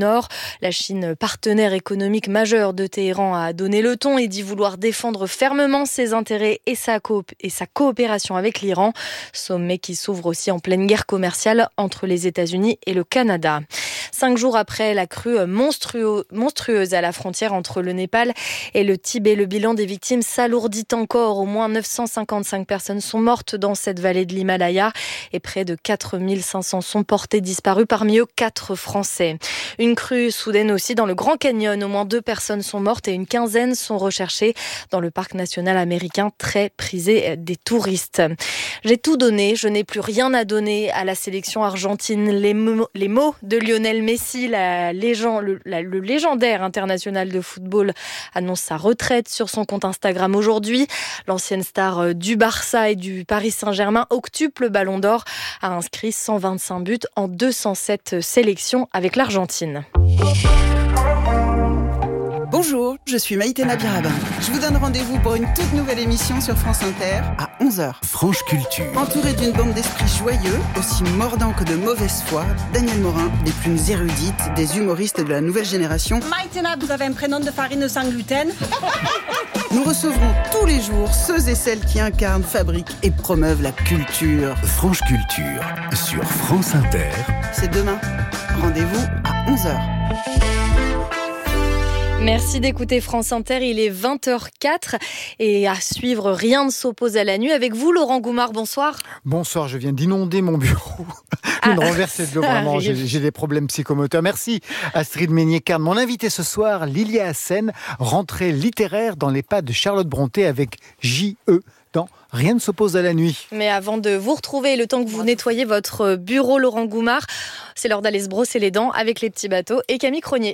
Nord. La Chine, partenaire économique majeur de Téhéran, a donné le ton et dit vouloir défendre fermement ses intérêts et sa, coop- et sa coopération avec l'Iran. Sommet qui s'ouvre aussi en pleine guerre commerciale entre les États-Unis et le Canada. Cinq jours après la crue monstrueux, monstrueuse à la frontière entre le Népal et le Tibet, le bilan des victimes s'alourdit encore. Au moins neuf cent cinquante-cinq personnes sont mortes dans cette vallée de l'Himalaya et près de quatre mille cinq cents sont portés disparus, parmi eux quatre Français. Une crue soudaine aussi dans le Grand Canyon. Au moins deux personnes sont mortes et une quinzaine sont recherchées dans le parc national américain très prisé des touristes. J'ai tout donné, je n'ai plus rien à donner à la sélection argentine. Les mots, les mots de Lionel Messi, la légende, le, la, le légendaire international de football, annonce sa retraite sur son compte Instagram aujourd'hui. L'ancienne star du Barça et du Paris Saint-Germain, octuple Ballon d'Or, a inscrit cent vingt-cinq buts en deux cent sept sélections avec l'Argentine. Bonjour, je suis Maïté Nabirabin. Je vous donne rendez-vous pour une toute nouvelle émission sur France Inter à onze heures. Franche Culture. Entouré d'une bande d'esprits joyeux, aussi mordants que de mauvaise foi, Daniel Morin, des plumes érudites, des humoristes de la nouvelle génération. Maïté Nab, vous avez un prénom de farine sans gluten. Nous recevrons tous les jours ceux et celles qui incarnent, fabriquent et promeuvent la culture. Franche Culture sur France Inter. C'est demain. Rendez-vous à onze heures. Merci d'écouter France Inter, il est vingt heures quatre et à suivre Rien ne s'oppose à la nuit. Avec vous Laurent Goumard, bonsoir. Bonsoir, je viens d'inonder mon bureau. Une ah, renversée de l'eau, vraiment, j'ai, j'ai des problèmes psychomoteurs. Merci Astrid Meignet-Carne. Mon invité ce soir, Lilia Hassen, rentrée littéraire dans les pas de Charlotte Brontë avec J E dans Rien ne s'oppose à la nuit. Mais avant de vous retrouver, le temps que vous nettoyez votre bureau, Laurent Goumard, c'est l'heure d'aller se brosser les dents avec les petits bateaux et Camille Cronier.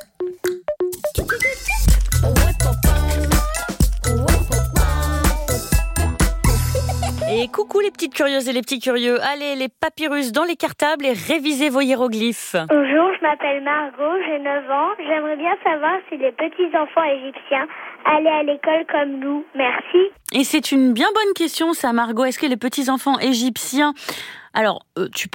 Et coucou les petites curieuses et les petits curieux. Allez, les papyrus dans les cartables et révisez vos hiéroglyphes. Bonjour, je m'appelle Margot, j'ai neuf ans. J'aimerais bien savoir si les petits-enfants égyptiens allaient à l'école comme nous. Merci. Et c'est une bien bonne question ça, Margot. Est-ce que les petits-enfants égyptiens... Alors, euh, tu